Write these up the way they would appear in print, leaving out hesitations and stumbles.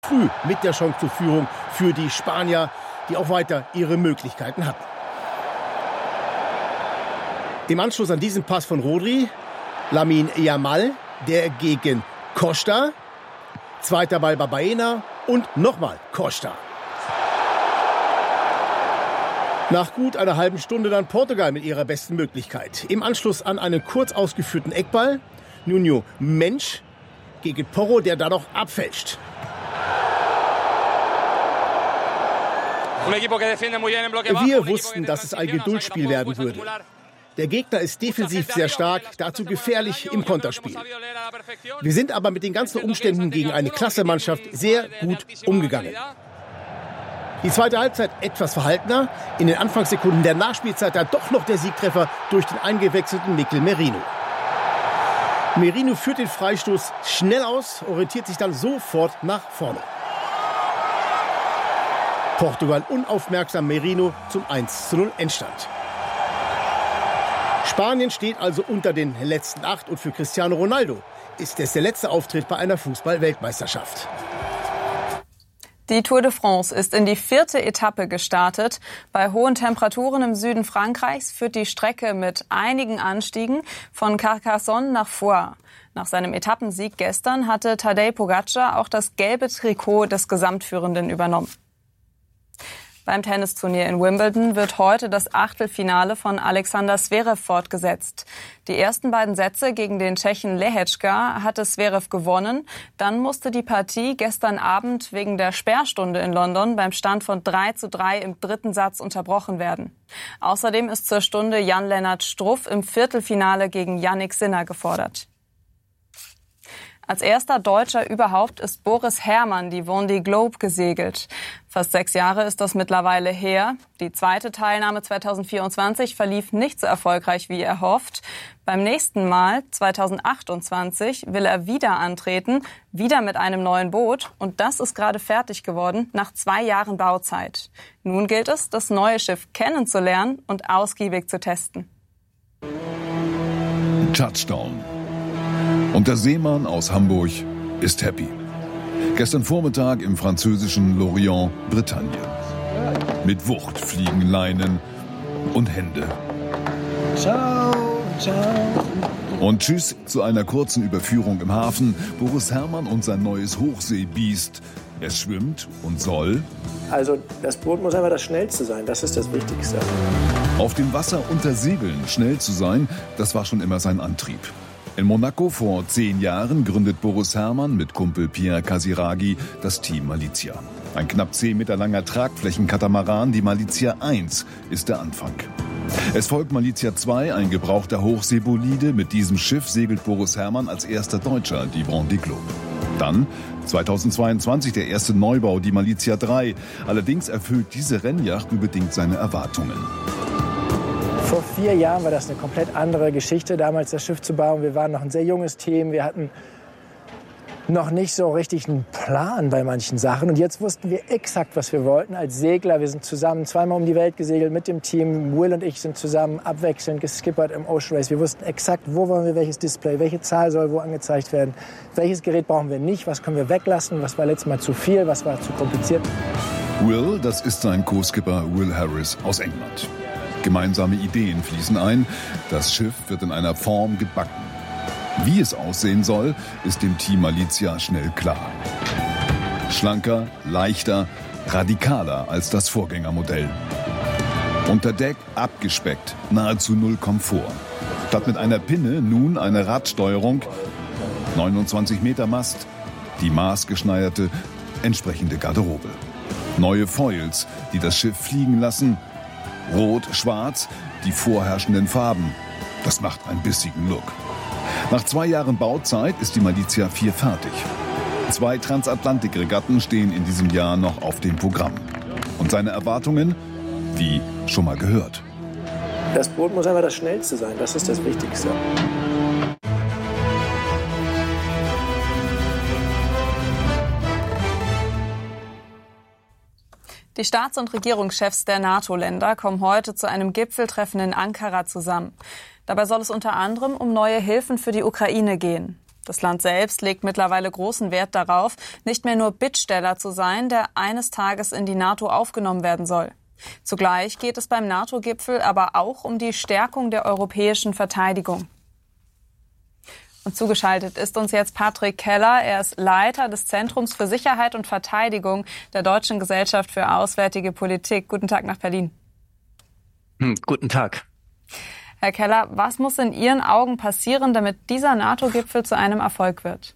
Früh mit der Chance zur Führung für die Spanier, die auch weiter ihre Möglichkeiten hatten. Im Anschluss an diesen Pass von Rodri, Lamine Yamal, der gegen Costa. Zweiter Ball bei Baena und nochmal Costa. Nach gut einer halben Stunde dann Portugal mit ihrer besten Möglichkeit. Im Anschluss an einen kurz ausgeführten Eckball. Nuno Mensch gegen Porro, der da noch abfälscht. Wir wussten, dass es ein Geduldsspiel werden würde. Der Gegner ist defensiv sehr stark, dazu gefährlich im Konterspiel. Wir sind aber mit den ganzen Umständen gegen eine Klassemannschaft sehr gut umgegangen. Die zweite Halbzeit etwas verhaltener. In den Anfangssekunden der Nachspielzeit dann doch noch der Siegtreffer durch den eingewechselten Mikel Merino. Merino führt den Freistoß schnell aus, orientiert sich dann sofort nach vorne. Portugal unaufmerksam, Merino zum 1:0 Endstand. Spanien steht also unter den letzten 8 und für Cristiano Ronaldo ist es der letzte Auftritt bei einer Fußball-Weltmeisterschaft. Die Tour de France ist in die 4. Etappe gestartet. Bei hohen Temperaturen im Süden Frankreichs führt die Strecke mit einigen Anstiegen von Carcassonne nach Foix. Nach seinem Etappensieg gestern hatte Tadej Pogačar auch das gelbe Trikot des Gesamtführenden übernommen. Beim Tennisturnier in Wimbledon wird heute das Achtelfinale von Alexander Zverev fortgesetzt. Die ersten beiden Sätze gegen den Tschechen Lehečka hatte Zverev gewonnen. Dann musste die Partie gestern Abend wegen der Sperrstunde in London beim Stand von 3:3 im dritten Satz unterbrochen werden. Außerdem ist zur Stunde Jan-Lennart Struff im Viertelfinale gegen Jannik Sinner gefordert. Als erster Deutscher überhaupt ist Boris Herrmann die Vendée Globe gesegelt. Fast 6 Jahre ist das mittlerweile her. Die zweite Teilnahme 2024 verlief nicht so erfolgreich wie erhofft. Beim nächsten Mal, 2028, will er wieder antreten, wieder mit einem neuen Boot. Und das ist gerade fertig geworden, nach 2 Jahren Bauzeit. Nun gilt es, das neue Schiff kennenzulernen und ausgiebig zu testen. Touchdown. Und der Seemann aus Hamburg ist happy. Gestern Vormittag im französischen Lorient, Bretagne. Mit Wucht fliegen Leinen und Hände. Ciao, ciao. Und tschüss zu einer kurzen Überführung im Hafen. Boris Herrmann und sein neues Hochseebiest. Es schwimmt und soll... Also das Boot muss einfach das Schnellste sein, das ist das Wichtigste. Auf dem Wasser unter Segeln schnell zu sein, das war schon immer sein Antrieb. In Monaco vor 10 Jahren gründet Boris Herrmann mit Kumpel Pierre Casiraghi das Team Malizia. Ein knapp 10 Meter langer Tragflächenkatamaran, die Malizia 1, ist der Anfang. Es folgt Malizia 2, ein gebrauchter Hochseebolide. Mit diesem Schiff segelt Boris Herrmann als erster Deutscher die Vendée Globe. Dann 2022 der erste Neubau, die Malizia 3. Allerdings erfüllt diese Rennjacht nur bedingt seine Erwartungen. Vor 4 Jahren war das eine komplett andere Geschichte, damals das Schiff zu bauen. Wir waren noch ein sehr junges Team, wir hatten noch nicht so richtig einen Plan bei manchen Sachen. Und jetzt wussten wir exakt, was wir wollten als Segler. Wir sind zusammen 2-mal um die Welt gesegelt mit dem Team. Will und ich sind zusammen abwechselnd geskippert im Ocean Race. Wir wussten exakt, wo wollen wir welches Display, welche Zahl soll wo angezeigt werden, welches Gerät brauchen wir nicht, was können wir weglassen, was war letztes Mal zu viel, was war zu kompliziert. Will, das ist sein Co-Skipper Will Harris aus England. Gemeinsame Ideen fließen ein. Das Schiff wird in einer Form gebacken. Wie es aussehen soll, ist dem Team Malizia schnell klar. Schlanker, leichter, radikaler als das Vorgängermodell. Unter Deck abgespeckt, nahezu null Komfort. Statt mit einer Pinne nun eine Radsteuerung, 29 Meter Mast, die maßgeschneiderte entsprechende Garderobe. Neue Foils, die das Schiff fliegen lassen. Rot, schwarz, die vorherrschenden Farben. Das macht einen bissigen Look. Nach 2 Jahren Bauzeit ist die Malizia 4 fertig. 2 Transatlantikregatten stehen in diesem Jahr noch auf dem Programm. Und seine Erwartungen? Wie schon mal gehört. Das Boot muss einfach das Schnellste sein, das ist das Wichtigste. Die Staats- und Regierungschefs der NATO-Länder kommen heute zu einem Gipfeltreffen in Ankara zusammen. Dabei soll es unter anderem um neue Hilfen für die Ukraine gehen. Das Land selbst legt mittlerweile großen Wert darauf, nicht mehr nur Bittsteller zu sein, der eines Tages in die NATO aufgenommen werden soll. Zugleich geht es beim NATO-Gipfel aber auch um die Stärkung der europäischen Verteidigung. Und zugeschaltet ist uns jetzt Patrick Keller. Er ist Leiter des Zentrums für Sicherheit und Verteidigung der Deutschen Gesellschaft für Auswärtige Politik. Guten Tag nach Berlin. Guten Tag. Herr Keller, was muss in Ihren Augen passieren, damit dieser NATO-Gipfel zu einem Erfolg wird?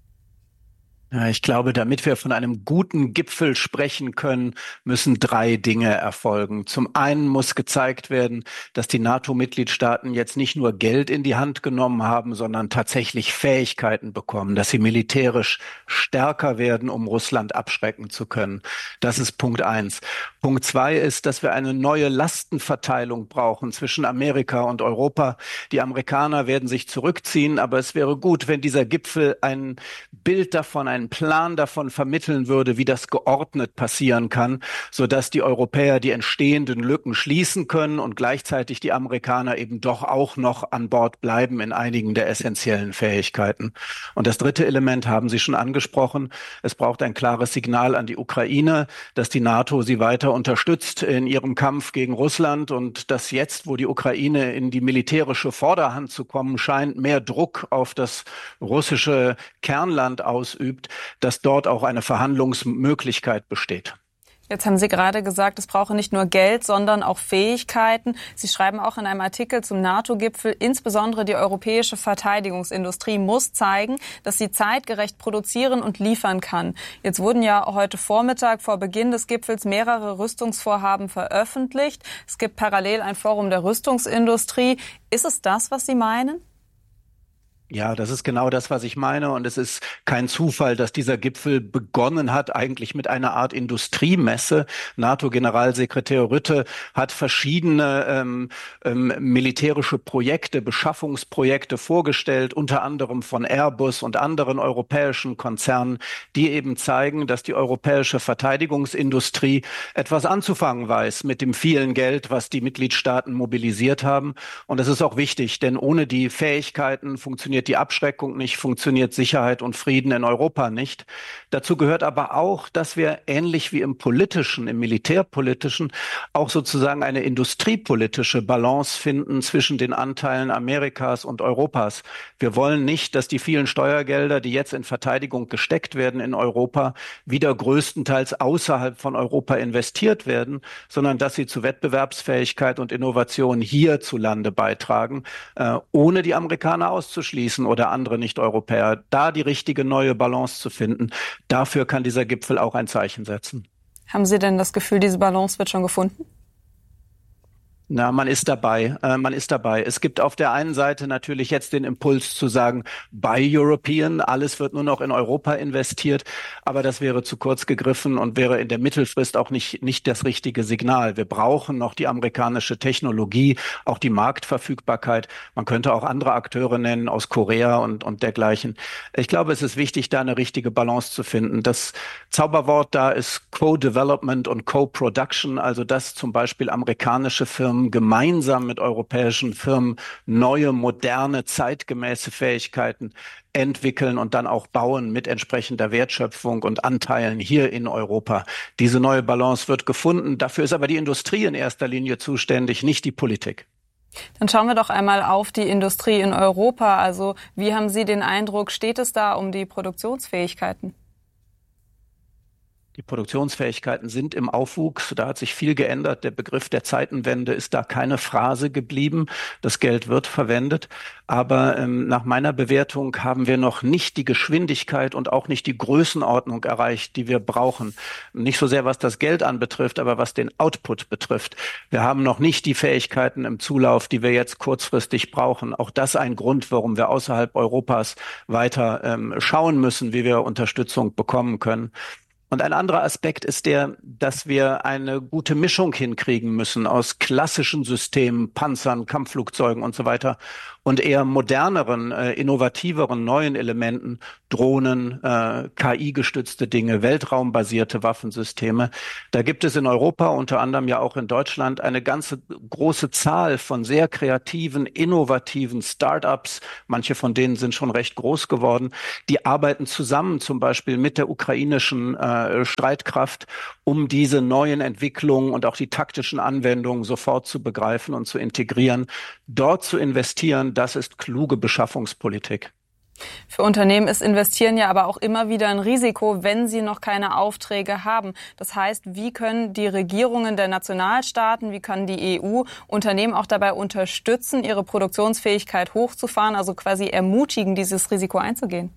Ja, ich glaube, damit wir von einem guten Gipfel sprechen können, müssen 3 Dinge erfolgen. Zum einen muss gezeigt werden, dass die NATO-Mitgliedstaaten jetzt nicht nur Geld in die Hand genommen haben, sondern tatsächlich Fähigkeiten bekommen, dass sie militärisch stärker werden, um Russland abschrecken zu können. Das ist Punkt 1. Punkt 2 ist, dass wir eine neue Lastenverteilung brauchen zwischen Amerika und Europa. Die Amerikaner werden sich zurückziehen, aber es wäre gut, wenn dieser Gipfel ein Bild davon, einen Plan davon vermitteln würde, wie das geordnet passieren kann, sodass die Europäer die entstehenden Lücken schließen können und gleichzeitig die Amerikaner eben doch auch noch an Bord bleiben in einigen der essentiellen Fähigkeiten. Und das 3. Element haben Sie schon angesprochen. Es braucht ein klares Signal an die Ukraine, dass die NATO sie weiter unterstützt in ihrem Kampf gegen Russland und dass jetzt, wo die Ukraine in die militärische Vorderhand zu kommen scheint, mehr Druck auf das russische Kernland ausübt, dass dort auch eine Verhandlungsmöglichkeit besteht. Jetzt haben Sie gerade gesagt, es brauche nicht nur Geld, sondern auch Fähigkeiten. Sie schreiben auch in einem Artikel zum NATO-Gipfel, insbesondere die europäische Verteidigungsindustrie muss zeigen, dass sie zeitgerecht produzieren und liefern kann. Jetzt wurden ja heute Vormittag vor Beginn des Gipfels mehrere Rüstungsvorhaben veröffentlicht. Es gibt parallel ein Forum der Rüstungsindustrie. Ist es das, was Sie meinen? Ja, das ist genau das, was ich meine. Und es ist kein Zufall, dass dieser Gipfel begonnen hat, eigentlich mit einer Art Industriemesse. NATO-Generalsekretär Rutte hat verschiedene militärische Projekte, Beschaffungsprojekte vorgestellt, unter anderem von Airbus und anderen europäischen Konzernen, die eben zeigen, dass die europäische Verteidigungsindustrie etwas anzufangen weiß mit dem vielen Geld, was die Mitgliedstaaten mobilisiert haben. Und das ist auch wichtig, denn ohne die Fähigkeiten funktioniert die Abschreckung nicht, funktioniert Sicherheit und Frieden in Europa nicht. Dazu gehört aber auch, dass wir ähnlich wie im politischen, im militärpolitischen, auch sozusagen eine industriepolitische Balance finden zwischen den Anteilen Amerikas und Europas. Wir wollen nicht, dass die vielen Steuergelder, die jetzt in Verteidigung gesteckt werden in Europa, wieder größtenteils außerhalb von Europa investiert werden, sondern dass sie zu Wettbewerbsfähigkeit und Innovation hierzulande beitragen, ohne die Amerikaner auszuschließen oder andere Nicht-Europäer. Da die richtige neue Balance zu finden, dafür kann dieser Gipfel auch ein Zeichen setzen. Haben Sie denn das Gefühl, diese Balance wird schon gefunden? Na, man ist dabei. Es gibt auf der einen Seite natürlich jetzt den Impuls zu sagen, Buy European, alles wird nur noch in Europa investiert. Aber das wäre zu kurz gegriffen und wäre in der Mittelfrist auch nicht das richtige Signal. Wir brauchen noch die amerikanische Technologie, auch die Marktverfügbarkeit. Man könnte auch andere Akteure nennen aus Korea und dergleichen. Ich glaube, es ist wichtig, da eine richtige Balance zu finden. Das Zauberwort da ist Co-Development und Co-Production, also dass zum Beispiel amerikanische Firmen gemeinsam mit europäischen Firmen neue, moderne, zeitgemäße Fähigkeiten entwickeln und dann auch bauen mit entsprechender Wertschöpfung und Anteilen hier in Europa. Diese neue Balance wird gefunden. Dafür ist aber die Industrie in erster Linie zuständig, nicht die Politik. Dann schauen wir doch einmal auf die Industrie in Europa. Also wie haben Sie den Eindruck, steht es da um die Produktionsfähigkeiten? Die Produktionsfähigkeiten sind im Aufwuchs. Da hat sich viel geändert. Der Begriff der Zeitenwende ist da keine Phrase geblieben. Das Geld wird verwendet. Aber nach meiner Bewertung haben wir noch nicht die Geschwindigkeit und auch nicht die Größenordnung erreicht, die wir brauchen. Nicht so sehr, was das Geld anbetrifft, aber was den Output betrifft. Wir haben noch nicht die Fähigkeiten im Zulauf, die wir jetzt kurzfristig brauchen. Auch das ein Grund, warum wir außerhalb Europas weiter schauen müssen, wie wir Unterstützung bekommen können. Und ein anderer Aspekt ist dass wir eine gute Mischung hinkriegen müssen aus klassischen Systemen, Panzern, Kampfflugzeugen und so weiter und eher moderneren, innovativeren, neuen Elementen, Drohnen, KI-gestützte Dinge, weltraumbasierte Waffensysteme. Da gibt es in Europa, unter anderem ja auch in Deutschland, eine ganze große Zahl von sehr kreativen, innovativen Start-ups. Manche von denen sind schon recht groß geworden. Die arbeiten zusammen zum Beispiel mit der ukrainischen Streitkraft, um diese neuen Entwicklungen und auch die taktischen Anwendungen sofort zu begreifen und zu integrieren. Dort zu investieren, das ist kluge Beschaffungspolitik. Für Unternehmen ist Investieren ja aber auch immer wieder ein Risiko, wenn sie noch keine Aufträge haben. Das heißt, wie können die Regierungen der Nationalstaaten, wie kann die EU Unternehmen auch dabei unterstützen, ihre Produktionsfähigkeit hochzufahren, also quasi ermutigen, dieses Risiko einzugehen?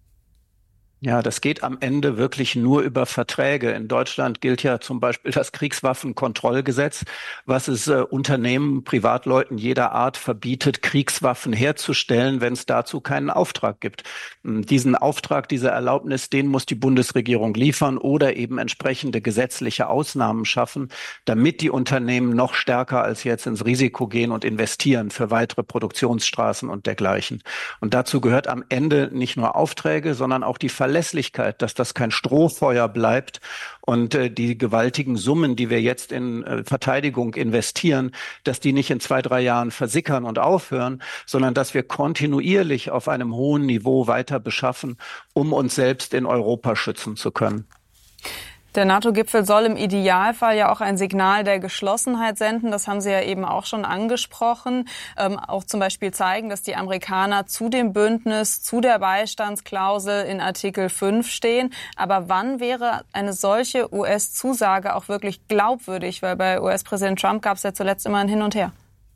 Ja, das geht am Ende wirklich nur über Verträge. In Deutschland gilt ja zum Beispiel das Kriegswaffenkontrollgesetz, was es Unternehmen, Privatleuten jeder Art verbietet, Kriegswaffen herzustellen, wenn es dazu keinen Auftrag gibt. Diesen Auftrag, diese Erlaubnis, den muss die Bundesregierung liefern oder eben entsprechende gesetzliche Ausnahmen schaffen, damit die Unternehmen noch stärker als jetzt ins Risiko gehen und investieren für weitere Produktionsstraßen und dergleichen. Und dazu gehört am Ende nicht nur Aufträge, sondern auch die Verlässlichkeit, dass das kein Strohfeuer bleibt und die gewaltigen Summen, die wir jetzt in Verteidigung investieren, dass die nicht in 2-3 Jahren versickern und aufhören, sondern dass wir kontinuierlich auf einem hohen Niveau weiter beschaffen, um uns selbst in Europa schützen zu können. Der NATO-Gipfel soll im Idealfall ja auch ein Signal der Geschlossenheit senden. Das haben Sie ja eben auch schon angesprochen. Auch zum Beispiel zeigen, dass die Amerikaner zu dem Bündnis, zu der Beistandsklausel in Artikel 5 stehen. Aber wann wäre eine solche US-Zusage auch wirklich glaubwürdig? Weil bei US-Präsident Trump gab es ja zuletzt immer ein Hin und Her.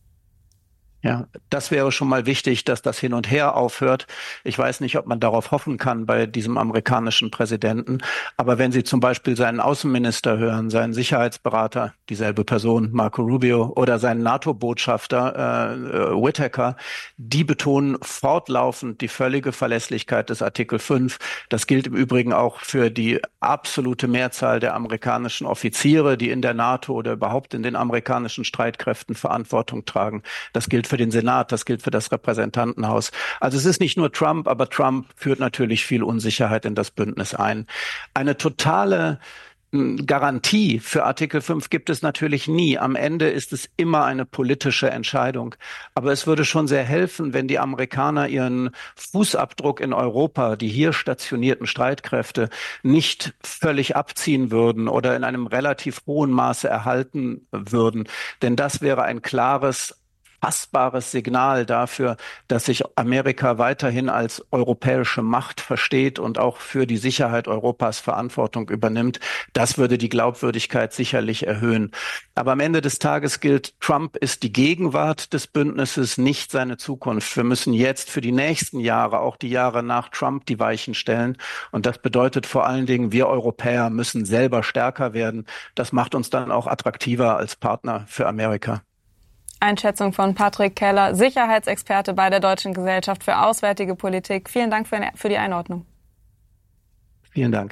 Ja, das wäre schon mal wichtig, dass das Hin und Her aufhört. Ich weiß nicht, ob man darauf hoffen kann bei diesem amerikanischen Präsidenten. Aber wenn Sie zum Beispiel seinen Außenminister hören, seinen Sicherheitsberater, dieselbe Person, Marco Rubio, oder seinen NATO-Botschafter Whitaker, die betonen fortlaufend die völlige Verlässlichkeit des Artikel 5. Das gilt im Übrigen auch für die absolute Mehrzahl der amerikanischen Offiziere, die in der NATO oder überhaupt in den amerikanischen Streitkräften Verantwortung tragen. Das gilt für den Senat, das gilt für das Repräsentantenhaus. Also es ist nicht nur Trump, aber Trump führt natürlich viel Unsicherheit in das Bündnis ein. Eine totale Garantie für Artikel 5 gibt es natürlich nie. Am Ende ist es immer eine politische Entscheidung. Aber es würde schon sehr helfen, wenn die Amerikaner ihren Fußabdruck in Europa, die hier stationierten Streitkräfte, nicht völlig abziehen würden oder in einem relativ hohen Maße erhalten würden. Denn das wäre ein klares, fassbares Signal dafür, dass sich Amerika weiterhin als europäische Macht versteht und auch für die Sicherheit Europas Verantwortung übernimmt. Das würde die Glaubwürdigkeit sicherlich erhöhen. Aber am Ende des Tages gilt, Trump ist die Gegenwart des Bündnisses, nicht seine Zukunft. Wir müssen jetzt für die nächsten Jahre, auch die Jahre nach Trump, die Weichen stellen. Und das bedeutet vor allen Dingen, wir Europäer müssen selber stärker werden. Das macht uns dann auch attraktiver als Partner für Amerika. Einschätzung von Patrick Keller, Sicherheitsexperte bei der Deutschen Gesellschaft für Auswärtige Politik. Vielen Dank für die Einordnung. Vielen Dank.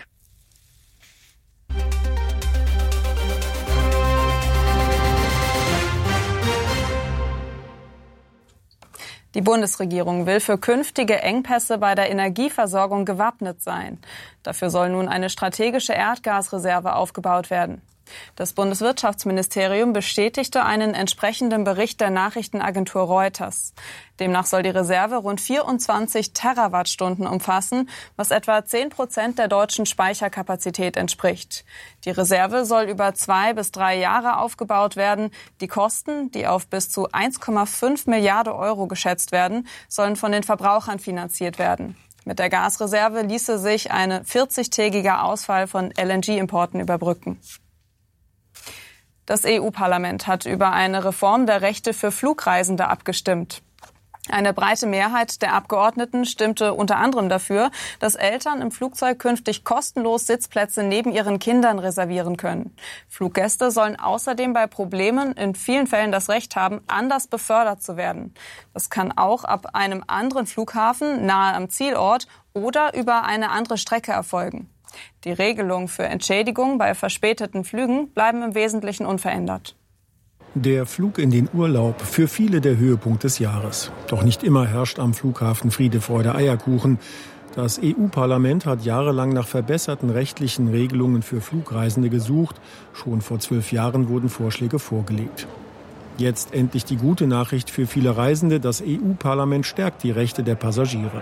Die Bundesregierung will für künftige Engpässe bei der Energieversorgung gewappnet sein. Dafür soll nun eine strategische Erdgasreserve aufgebaut werden. Das Bundeswirtschaftsministerium bestätigte einen entsprechenden Bericht der Nachrichtenagentur Reuters. Demnach soll die Reserve rund 24 Terawattstunden umfassen, was etwa 10% der deutschen Speicherkapazität entspricht. Die Reserve soll über 2 bis 3 Jahre aufgebaut werden. Die Kosten, die auf bis zu 1,5 Milliarden Euro geschätzt werden, sollen von den Verbrauchern finanziert werden. Mit der Gasreserve ließe sich ein 40-tägiger Ausfall von LNG-Importen überbrücken. Das EU-Parlament hat über eine Reform der Rechte für Flugreisende abgestimmt. Eine breite Mehrheit der Abgeordneten stimmte unter anderem dafür, dass Eltern im Flugzeug künftig kostenlos Sitzplätze neben ihren Kindern reservieren können. Fluggäste sollen außerdem bei Problemen in vielen Fällen das Recht haben, anders befördert zu werden. Das kann auch ab einem anderen Flughafen nahe am Zielort oder über eine andere Strecke erfolgen. Die Regelungen für Entschädigung bei verspäteten Flügen bleiben im Wesentlichen unverändert. Der Flug in den Urlaub, für viele der Höhepunkt des Jahres. Doch nicht immer herrscht am Flughafen Friede, Freude, Eierkuchen. Das EU-Parlament hat jahrelang nach verbesserten rechtlichen Regelungen für Flugreisende gesucht. Schon vor 12 Jahren wurden Vorschläge vorgelegt. Jetzt endlich die gute Nachricht für viele Reisende. Das EU-Parlament stärkt die Rechte der Passagiere.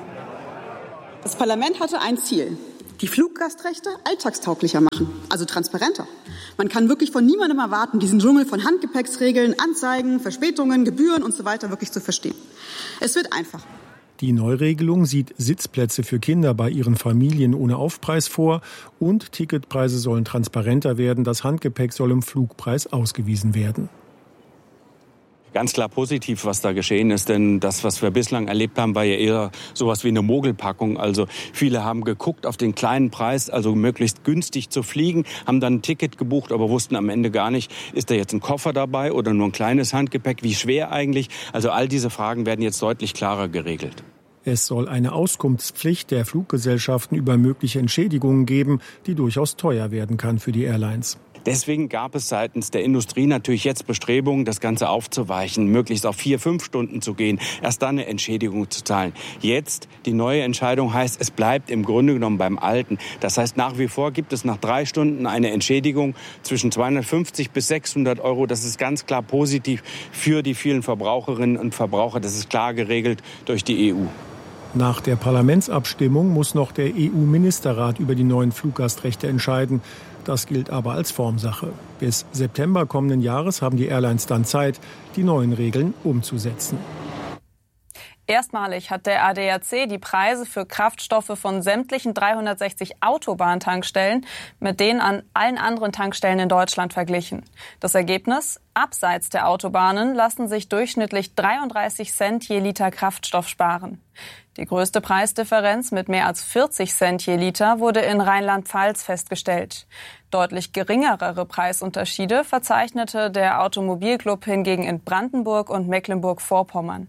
Das Parlament hatte ein Ziel: die Fluggastrechte alltagstauglicher machen, also transparenter. Man kann wirklich von niemandem erwarten, diesen Dschungel von Handgepäcksregeln, Anzeigen, Verspätungen, Gebühren und so weiter wirklich zu verstehen. Es wird einfacher. Die Neuregelung sieht Sitzplätze für Kinder bei ihren Familien ohne Aufpreis vor und Ticketpreise sollen transparenter werden. Das Handgepäck soll im Flugpreis ausgewiesen werden. Ganz klar positiv, was da geschehen ist, denn das, was wir bislang erlebt haben, war ja eher sowas wie eine Mogelpackung. Also viele haben geguckt auf den kleinen Preis, also möglichst günstig zu fliegen, haben dann ein Ticket gebucht, aber wussten am Ende gar nicht, ist da jetzt ein Koffer dabei oder nur ein kleines Handgepäck, wie schwer eigentlich? Also all diese Fragen werden jetzt deutlich klarer geregelt. Es soll eine Auskunftspflicht der Fluggesellschaften über mögliche Entschädigungen geben, die durchaus teuer werden kann für die Airlines. Deswegen gab es seitens der Industrie natürlich jetzt Bestrebungen, das Ganze aufzuweichen, möglichst auf 4-5 Stunden zu gehen, erst dann eine Entschädigung zu zahlen. Jetzt, die neue Entscheidung heißt, es bleibt im Grunde genommen beim Alten. Das heißt, nach wie vor gibt es nach 3 Stunden eine Entschädigung zwischen 250 bis 600 Euro. Das ist ganz klar positiv für die vielen Verbraucherinnen und Verbraucher. Das ist klar geregelt durch die EU. Nach der Parlamentsabstimmung muss noch der EU-Ministerrat über die neuen Fluggastrechte entscheiden. Das gilt aber als Formsache. Bis September kommenden Jahres haben die Airlines dann Zeit, die neuen Regeln umzusetzen. Erstmalig hat der ADAC die Preise für Kraftstoffe von sämtlichen 360 Autobahntankstellen mit denen an allen anderen Tankstellen in Deutschland verglichen. Das Ergebnis? Abseits der Autobahnen lassen sich durchschnittlich 33 Cent je Liter Kraftstoff sparen. Die größte Preisdifferenz mit mehr als 40 Cent je Liter wurde in Rheinland-Pfalz festgestellt. Deutlich geringerere Preisunterschiede verzeichnete der Automobilclub hingegen in Brandenburg und Mecklenburg-Vorpommern.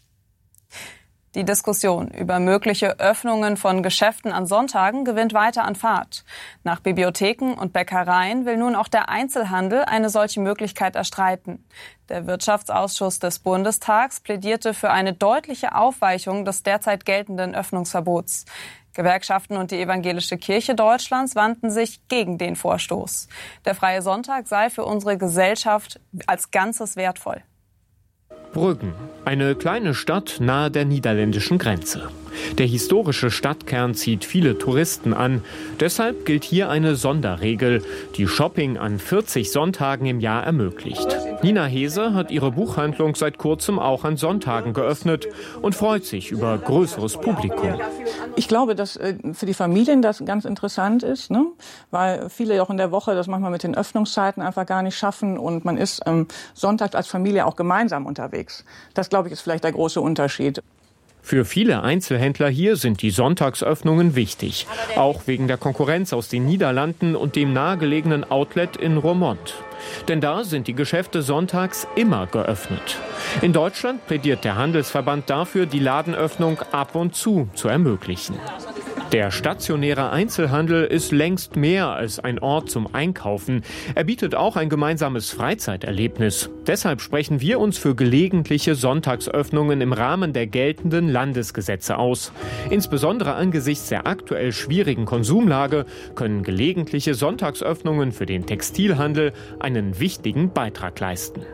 Die Diskussion über mögliche Öffnungen von Geschäften an Sonntagen gewinnt weiter an Fahrt. Nach Bibliotheken und Bäckereien will nun auch der Einzelhandel eine solche Möglichkeit erstreiten. Der Wirtschaftsausschuss des Bundestags plädierte für eine deutliche Aufweichung des derzeit geltenden Öffnungsverbots. Gewerkschaften und die Evangelische Kirche Deutschlands wandten sich gegen den Vorstoß. Der freie Sonntag sei für unsere Gesellschaft als Ganzes wertvoll. Brüggen, eine kleine Stadt nahe der niederländischen Grenze. Der historische Stadtkern zieht viele Touristen an. Deshalb gilt hier eine Sonderregel, die Shopping an 40 Sonntagen im Jahr ermöglicht. Nina Hese hat ihre Buchhandlung seit kurzem auch an Sonntagen geöffnet und freut sich über größeres Publikum. Ich glaube, dass für die Familien das ganz interessant ist, ne? Weil viele auch in der Woche das manchmal mit den Öffnungszeiten einfach gar nicht schaffen und man ist sonntags als Familie auch gemeinsam unterwegs. Das, glaube ich, ist vielleicht der große Unterschied. Für viele Einzelhändler hier sind die Sonntagsöffnungen wichtig, auch wegen der Konkurrenz aus den Niederlanden und dem nahegelegenen Outlet in Roermond. Denn da sind die Geschäfte sonntags immer geöffnet. In Deutschland plädiert der Handelsverband dafür, die Ladenöffnung ab und zu ermöglichen. Der stationäre Einzelhandel ist längst mehr als ein Ort zum Einkaufen. Er bietet auch ein gemeinsames Freizeiterlebnis. Deshalb sprechen wir uns für gelegentliche Sonntagsöffnungen im Rahmen der geltenden Landesgesetze aus. Insbesondere angesichts der aktuell schwierigen Konsumlage können gelegentliche Sonntagsöffnungen für den Textilhandel einen wichtigen Beitrag leisten.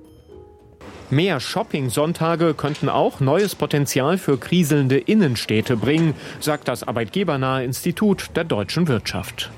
Mehr Shopping-Sonntage könnten auch neues Potenzial für kriselnde Innenstädte bringen, sagt das arbeitgebernahe Institut der deutschen Wirtschaft.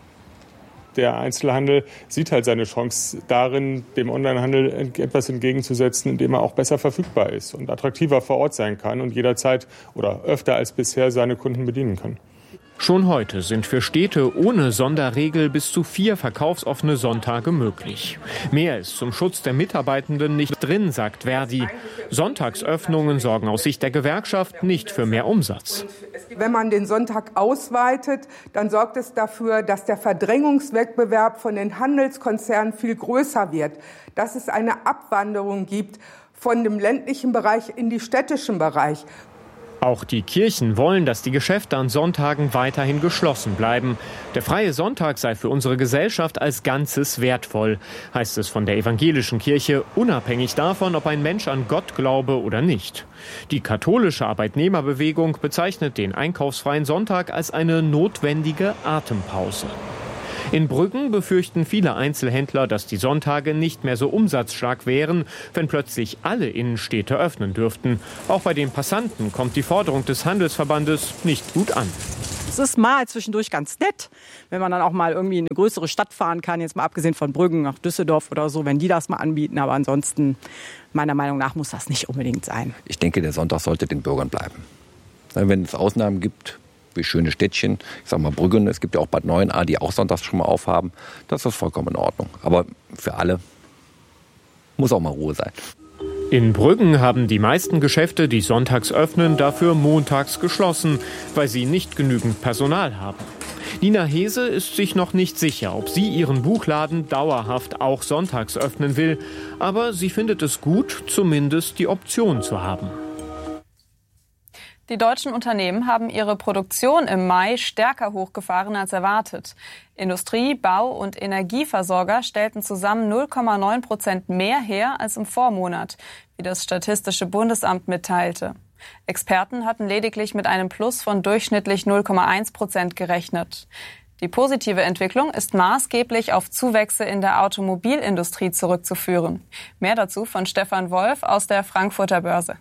Der Einzelhandel sieht halt seine Chance darin, dem Onlinehandel etwas entgegenzusetzen, indem er auch besser verfügbar ist und attraktiver vor Ort sein kann und jederzeit oder öfter als bisher seine Kunden bedienen kann. Schon heute sind für Städte ohne Sonderregel bis zu 4 verkaufsoffene Sonntage möglich. Mehr ist zum Schutz der Mitarbeitenden nicht drin, sagt Verdi. Sonntagsöffnungen sorgen aus Sicht der Gewerkschaft nicht für mehr Umsatz. Wenn man den Sonntag ausweitet, dann sorgt es dafür, dass der Verdrängungswettbewerb von den Handelskonzernen viel größer wird, dass es eine Abwanderung gibt von dem ländlichen Bereich in den städtischen Bereich. Auch die Kirchen wollen, dass die Geschäfte an Sonntagen weiterhin geschlossen bleiben. Der freie Sonntag sei für unsere Gesellschaft als Ganzes wertvoll, heißt es von der evangelischen Kirche, unabhängig davon, ob ein Mensch an Gott glaube oder nicht. Die katholische Arbeitnehmerbewegung bezeichnet den einkaufsfreien Sonntag als eine notwendige Atempause. In Brüggen befürchten viele Einzelhändler, dass die Sonntage nicht mehr so umsatzstark wären, wenn plötzlich alle Innenstädte öffnen dürften. Auch bei den Passanten kommt die Forderung des Handelsverbandes nicht gut an. Es ist mal zwischendurch ganz nett, wenn man dann auch mal irgendwie in eine größere Stadt fahren kann, jetzt mal abgesehen von Brüggen nach Düsseldorf oder so, wenn die das mal anbieten. Aber ansonsten, meiner Meinung nach, muss das nicht unbedingt sein. Ich denke, der Sonntag sollte den Bürgern bleiben. Wenn es Ausnahmen gibt, wie schöne Städtchen, ich sag mal Brüggen, es gibt ja auch Bad Neuenahr, die auch sonntags schon mal aufhaben, das ist vollkommen in Ordnung. Aber für alle muss auch mal Ruhe sein. In Brüggen haben die meisten Geschäfte, die sonntags öffnen, dafür montags geschlossen, weil sie nicht genügend Personal haben. Nina Hese ist sich noch nicht sicher, ob sie ihren Buchladen dauerhaft auch sonntags öffnen will. Aber sie findet es gut, zumindest die Option zu haben. Die deutschen Unternehmen haben ihre Produktion im Mai stärker hochgefahren als erwartet. Industrie-, Bau- und Energieversorger stellten zusammen 0,9% mehr her als im Vormonat, wie das Statistische Bundesamt mitteilte. Experten hatten lediglich mit einem Plus von durchschnittlich 0,1% gerechnet. Die positive Entwicklung ist maßgeblich auf Zuwächse in der Automobilindustrie zurückzuführen. Mehr dazu von Stefan Wolf aus der Frankfurter Börse.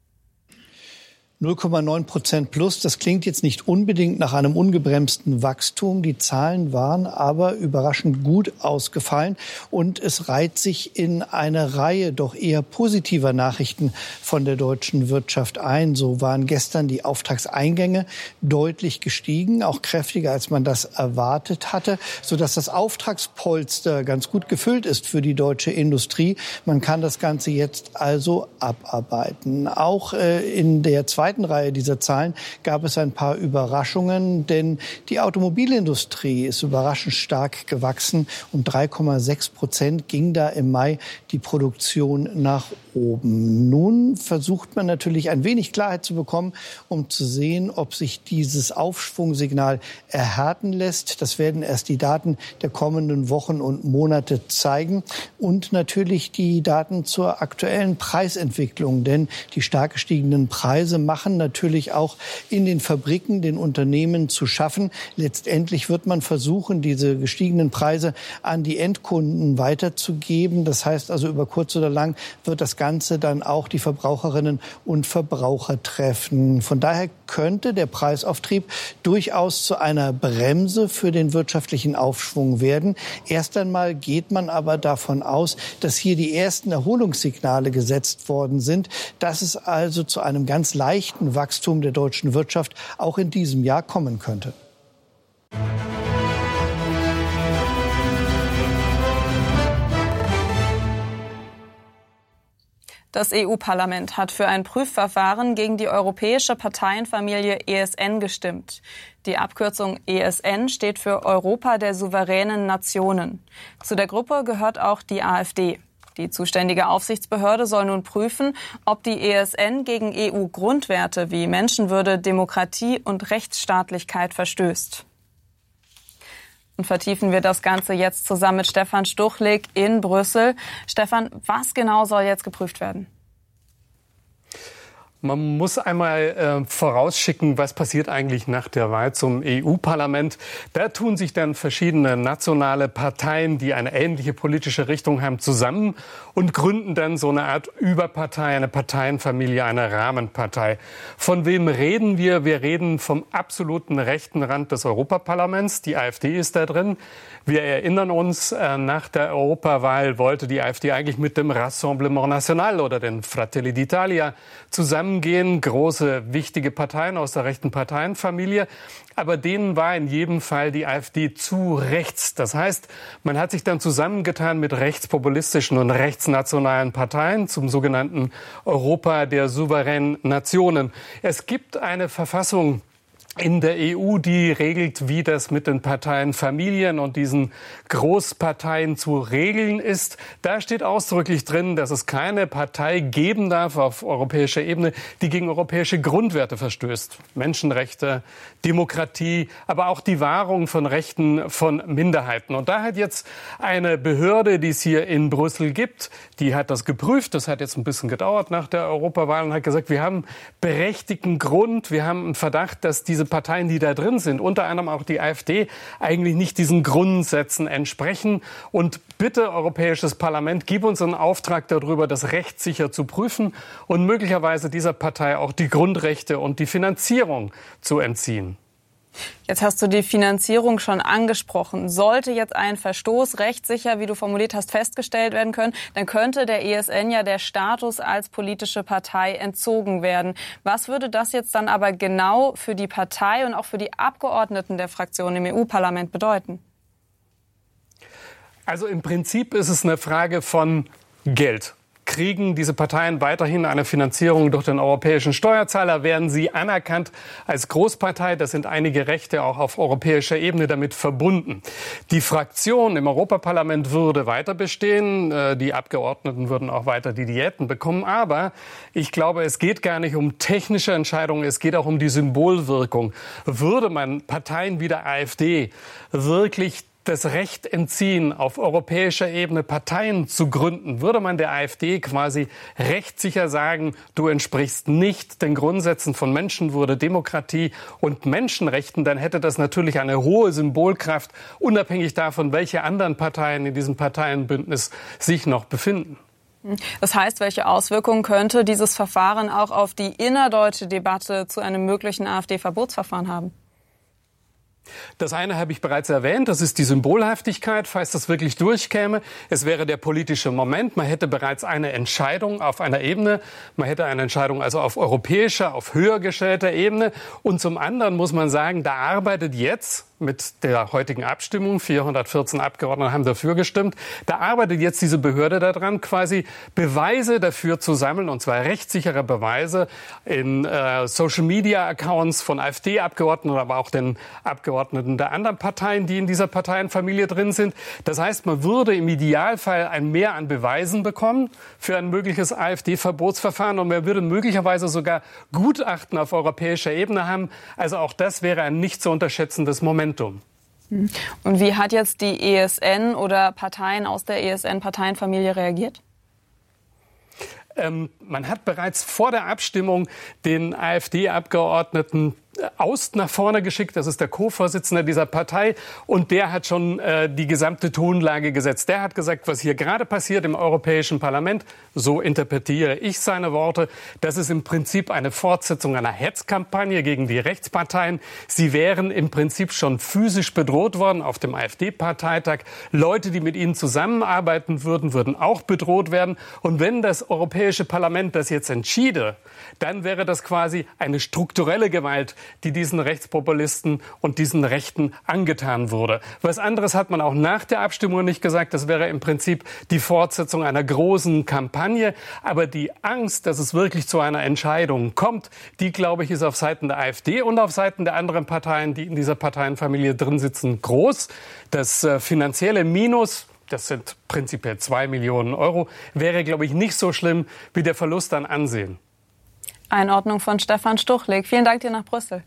0,9% plus, das klingt jetzt nicht unbedingt nach einem ungebremsten Wachstum. Die Zahlen waren aber überraschend gut ausgefallen und es reiht sich in eine Reihe doch eher positiver Nachrichten von der deutschen Wirtschaft ein. So waren gestern die Auftragseingänge deutlich gestiegen, auch kräftiger als man das erwartet hatte, sodass das Auftragspolster ganz gut gefüllt ist für die deutsche Industrie. Man kann das Ganze jetzt also abarbeiten. Auch in der zweiten Reihe dieser Zahlen gab es ein paar Überraschungen, denn die Automobilindustrie ist überraschend stark gewachsen. Um 3,6% ging da im Mai die Produktion nach oben. Nun versucht man natürlich ein wenig Klarheit zu bekommen, um zu sehen, ob sich dieses Aufschwungsignal erhärten lässt. Das werden erst die Daten der kommenden Wochen und Monate zeigen und natürlich die Daten zur aktuellen Preisentwicklung, denn die stark gestiegenen Preise machen natürlich auch in den Fabriken, den Unternehmen zu schaffen. Letztendlich wird man versuchen, diese gestiegenen Preise an die Endkunden weiterzugeben. Das heißt also, über kurz oder lang wird das Ganze dann auch die Verbraucherinnen und Verbraucher treffen. Von daher könnte der Preisauftrieb durchaus zu einer Bremse für den wirtschaftlichen Aufschwung werden. Erst einmal geht man aber davon aus, dass hier die ersten Erholungssignale gesetzt worden sind, dass es also zu einem ganz leichten Wachstum der deutschen Wirtschaft auch in diesem Jahr kommen könnte. Das EU-Parlament hat für ein Prüfverfahren gegen die europäische Parteienfamilie ESN gestimmt. Die Abkürzung ESN steht für Europa der souveränen Nationen. Zu der Gruppe gehört auch die AfD. Die zuständige Aufsichtsbehörde soll nun prüfen, ob die ESN gegen EU-Grundwerte wie Menschenwürde, Demokratie und Rechtsstaatlichkeit verstößt. Und vertiefen wir das Ganze jetzt zusammen mit Stefan Stuchlik in Brüssel. Stefan, was genau soll jetzt geprüft werden? Man muss einmal vorausschicken, was passiert eigentlich nach der Wahl zum EU-Parlament. Da tun sich dann verschiedene nationale Parteien, die eine ähnliche politische Richtung haben, zusammen und gründen dann so eine Art Überpartei, eine Parteienfamilie, eine Rahmenpartei. Von wem reden wir? Wir reden vom absoluten rechten Rand des Europaparlaments. Die AfD ist da drin. Wir erinnern uns, nach der Europawahl wollte die AfD eigentlich mit dem Rassemblement National oder den Fratelli d'Italia zusammengehen. Große, wichtige Parteien aus der rechten Parteienfamilie. Aber denen war in jedem Fall die AfD zu rechts. Das heißt, man hat sich dann zusammengetan mit rechtspopulistischen und rechtsnationalen Parteien zum sogenannten Europa der souveränen Nationen. Es gibt eine Verfassung in der EU, die regelt, wie das mit den Parteienfamilien und diesen Großparteien zu regeln ist. Da steht ausdrücklich drin, dass es keine Partei geben darf auf europäischer Ebene, die gegen europäische Grundwerte verstößt. Menschenrechte, Demokratie, aber auch die Wahrung von Rechten von Minderheiten. Und da hat jetzt eine Behörde, die es hier in Brüssel gibt, die hat das geprüft. Das hat jetzt ein bisschen gedauert nach der Europawahl und hat gesagt, wir haben berechtigten Grund, wir haben einen Verdacht, dass diese Parteien, die da drin sind, unter anderem auch die AfD, eigentlich nicht diesen Grundsätzen entsprechen. Und bitte, Europäisches Parlament, gib uns einen Auftrag darüber, das rechtssicher zu prüfen und möglicherweise dieser Partei auch die Grundrechte und die Finanzierung zu entziehen. Jetzt hast du die Finanzierung schon angesprochen. Sollte jetzt ein Verstoß rechtssicher, wie du formuliert hast, festgestellt werden können, dann könnte der ESN ja der Status als politische Partei entzogen werden. Was würde das jetzt dann aber genau für die Partei und auch für die Abgeordneten der Fraktion im EU-Parlament bedeuten? Also im Prinzip ist es eine Frage von Geld. Kriegen diese Parteien weiterhin eine Finanzierung durch den europäischen Steuerzahler? Werden sie anerkannt als Großpartei? Das sind einige Rechte auch auf europäischer Ebene damit verbunden. Die Fraktion im Europaparlament würde weiter bestehen. Die Abgeordneten würden auch weiter die Diäten bekommen. Aber ich glaube, es geht gar nicht um technische Entscheidungen. Es geht auch um die Symbolwirkung. Würde man Parteien wie der AfD wirklich das Recht entziehen, auf europäischer Ebene Parteien zu gründen, würde man der AfD quasi rechtssicher sagen, du entsprichst nicht den Grundsätzen von Menschenwürde, Demokratie und Menschenrechten, dann hätte das natürlich eine hohe Symbolkraft, unabhängig davon, welche anderen Parteien in diesem Parteienbündnis sich noch befinden. Das heißt, welche Auswirkungen könnte dieses Verfahren auch auf die innerdeutsche Debatte zu einem möglichen AfD-Verbotsverfahren haben? Das eine habe ich bereits erwähnt, das ist die Symbolhaftigkeit, falls das wirklich durchkäme. Es wäre der politische Moment, man hätte bereits eine Entscheidung auf einer Ebene, man hätte eine Entscheidung also auf europäischer, auf höher gestellter Ebene. Und zum anderen muss man sagen, da arbeitet jetzt mit der heutigen Abstimmung, 414 Abgeordnete haben dafür gestimmt, da arbeitet jetzt diese Behörde daran, quasi Beweise dafür zu sammeln, und zwar rechtssichere Beweise in Social-Media-Accounts von AfD-Abgeordneten, aber auch den Abgeordneten der anderen Parteien, die in dieser Parteienfamilie drin sind. Das heißt, man würde im Idealfall ein Mehr an Beweisen bekommen für ein mögliches AfD-Verbotsverfahren und man würde möglicherweise sogar Gutachten auf europäischer Ebene haben. Also auch das wäre ein nicht zu unterschätzendes Momentum. Und wie hat jetzt die ESN oder Parteien aus der ESN-Parteienfamilie reagiert? Man hat bereits vor der Abstimmung den AfD-Abgeordneten Aust nach vorne geschickt. Das ist der Co-Vorsitzende dieser Partei. Und der hat schon die gesamte Tonlage gesetzt. Der hat gesagt, was hier gerade passiert im Europäischen Parlament, so interpretiere ich seine Worte, das ist im Prinzip eine Fortsetzung einer Hetzkampagne gegen die Rechtsparteien. Sie wären im Prinzip schon physisch bedroht worden auf dem AfD-Parteitag. Leute, die mit ihnen zusammenarbeiten würden, würden auch bedroht werden. Und wenn das Europäische Parlament das jetzt entschiede, dann wäre das quasi eine strukturelle Gewalt, die diesen Rechtspopulisten und diesen Rechten angetan wurde. Was anderes hat man auch nach der Abstimmung nicht gesagt. Das wäre im Prinzip die Fortsetzung einer großen Kampagne. Aber die Angst, dass es wirklich zu einer Entscheidung kommt, die, glaube ich, ist auf Seiten der AfD und auf Seiten der anderen Parteien, die in dieser Parteienfamilie drin sitzen, groß. Das finanzielle Minus, das sind prinzipiell 2 Millionen Euro, wäre, glaube ich, nicht so schlimm wie der Verlust an Ansehen. Einordnung von Stefan Stuchlik. Vielen Dank dir nach Brüssel.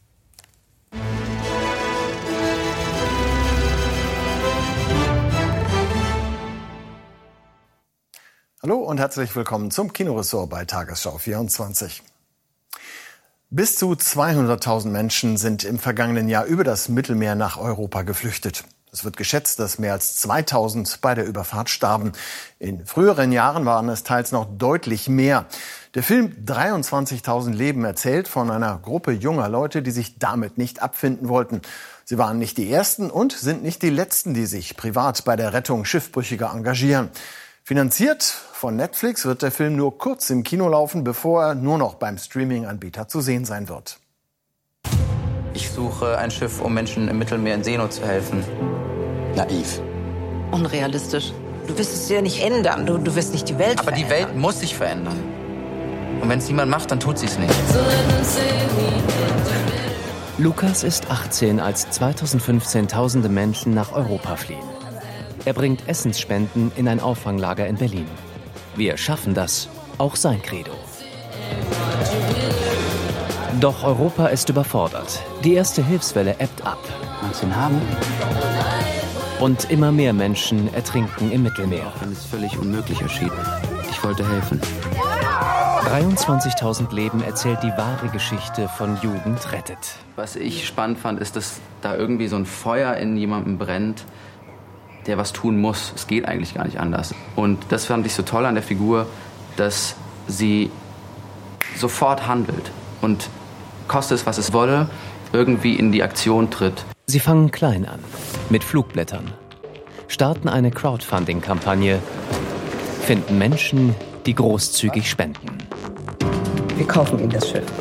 Hallo und herzlich willkommen zum Kinoressort bei Tagesschau 24. Bis zu 200.000 Menschen sind im vergangenen Jahr über das Mittelmeer nach Europa geflüchtet. Es wird geschätzt, dass mehr als 2.000 bei der Überfahrt starben. In früheren Jahren waren es teils noch deutlich mehr. Der Film 23.000 Leben erzählt von einer Gruppe junger Leute, die sich damit nicht abfinden wollten. Sie waren nicht die Ersten und sind nicht die Letzten, die sich privat bei der Rettung Schiffbrüchiger engagieren. Finanziert von Netflix wird der Film nur kurz im Kino laufen, bevor er nur noch beim Streaming-Anbieter zu sehen sein wird. Ich suche ein Schiff, um Menschen im Mittelmeer in Seenot zu helfen. Naiv. Unrealistisch. Du wirst es ja nicht ändern. Du wirst nicht die Welt verändern. Aber die Welt muss sich verändern. Und wenn es niemand macht, dann tut sie es nicht. Lukas ist 18, als 2015 tausende Menschen nach Europa fliehen. Er bringt Essensspenden in ein Auffanglager in Berlin. Wir schaffen das, auch sein Credo. Doch Europa ist überfordert. Die erste Hilfswelle ebbt ab. Magst du ihn haben? Und immer mehr Menschen ertrinken im Mittelmeer. Wenn es völlig unmöglich erschien. Ich wollte helfen. 23.000 Leben erzählt die wahre Geschichte von Jugend rettet. Was ich spannend fand, ist, dass da irgendwie so ein Feuer in jemandem brennt, der was tun muss. Es geht eigentlich gar nicht anders. Und das fand ich so toll an der Figur, dass sie sofort handelt und koste es, was es wolle, irgendwie in die Aktion tritt. Sie fangen klein an, mit Flugblättern, starten eine Crowdfunding-Kampagne, finden Menschen, die großzügig spenden. Wir kaufen Ihnen das Schiff.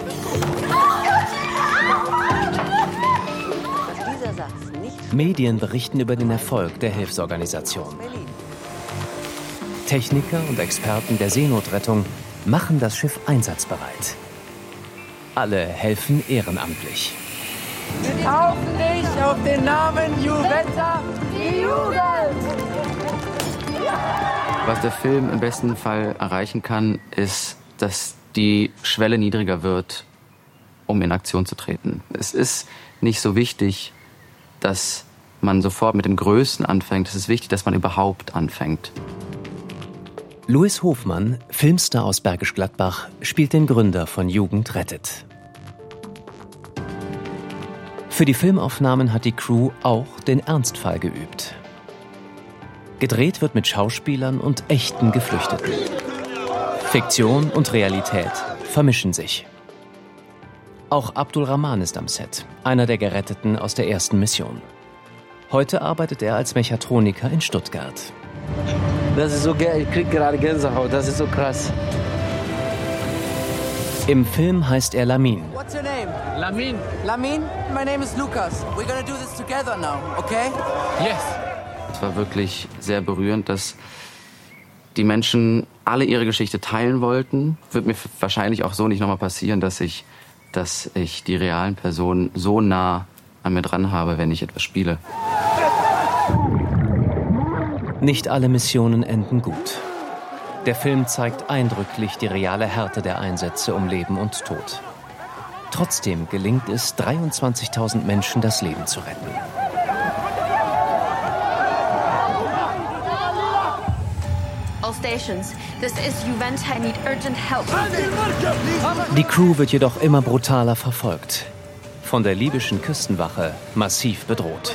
Medien berichten über den Erfolg der Hilfsorganisation. Techniker und Experten der Seenotrettung machen das Schiff einsatzbereit. Alle helfen ehrenamtlich. Wir taufen dich auf den Namen Juventa, die Jugend! Was der Film im besten Fall erreichen kann, ist, dass die Schwelle niedriger wird, um in Aktion zu treten. Es ist nicht so wichtig, dass man sofort mit dem Größten anfängt. Es ist wichtig, dass man überhaupt anfängt. Louis Hofmann, Filmstar aus Bergisch Gladbach, spielt den Gründer von Jugend rettet. Für die Filmaufnahmen hat die Crew auch den Ernstfall geübt. Gedreht wird mit Schauspielern und echten Geflüchteten. Fiktion und Realität vermischen sich. Auch Abdul Rahman ist am Set, einer der Geretteten aus der ersten Mission. Heute arbeitet er als Mechatroniker in Stuttgart. Das ist so geil, ich krieg gerade Gänsehaut, das ist so krass. Im Film heißt er Lamin. What's your name? Lamin. Lamin? My name is Lucas. We're gonna do this together now, okay? Yes. Es war wirklich sehr berührend, dass die Menschen alle ihre Geschichte teilen wollten. Wird mir wahrscheinlich auch so nicht nochmal passieren, dass ich die realen Personen so nah an mir dran habe, wenn ich etwas spiele. Nicht alle Missionen enden gut. Der Film zeigt eindrücklich die reale Härte der Einsätze um Leben und Tod. Trotzdem gelingt es, 23.000 Menschen das Leben zu retten. All stations, this is Juventa, I need urgent help. Die Crew wird jedoch immer brutaler verfolgt. Von der libyschen Küstenwache massiv bedroht.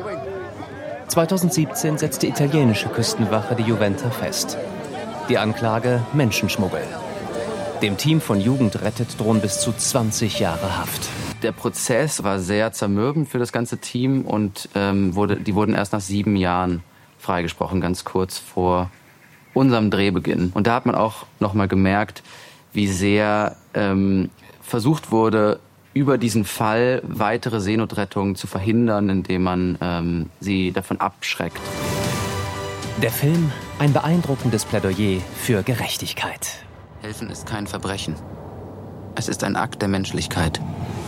2017 setzt die italienische Küstenwache die Juventa fest. Die Anklage: Menschenschmuggel. Dem Team von Jugend rettet drohen bis zu 20 Jahre Haft. Der Prozess war sehr zermürbend für das ganze Team und die wurden erst nach 7 Jahren freigesprochen, ganz kurz vor unserem Drehbeginn. Und da hat man auch noch mal gemerkt, wie sehr versucht wurde, über diesen Fall weitere Seenotrettungen zu verhindern, indem man sie davon abschreckt. Der Film, ein beeindruckendes Plädoyer für Gerechtigkeit. Helfen ist kein Verbrechen. Es ist ein Akt der Menschlichkeit.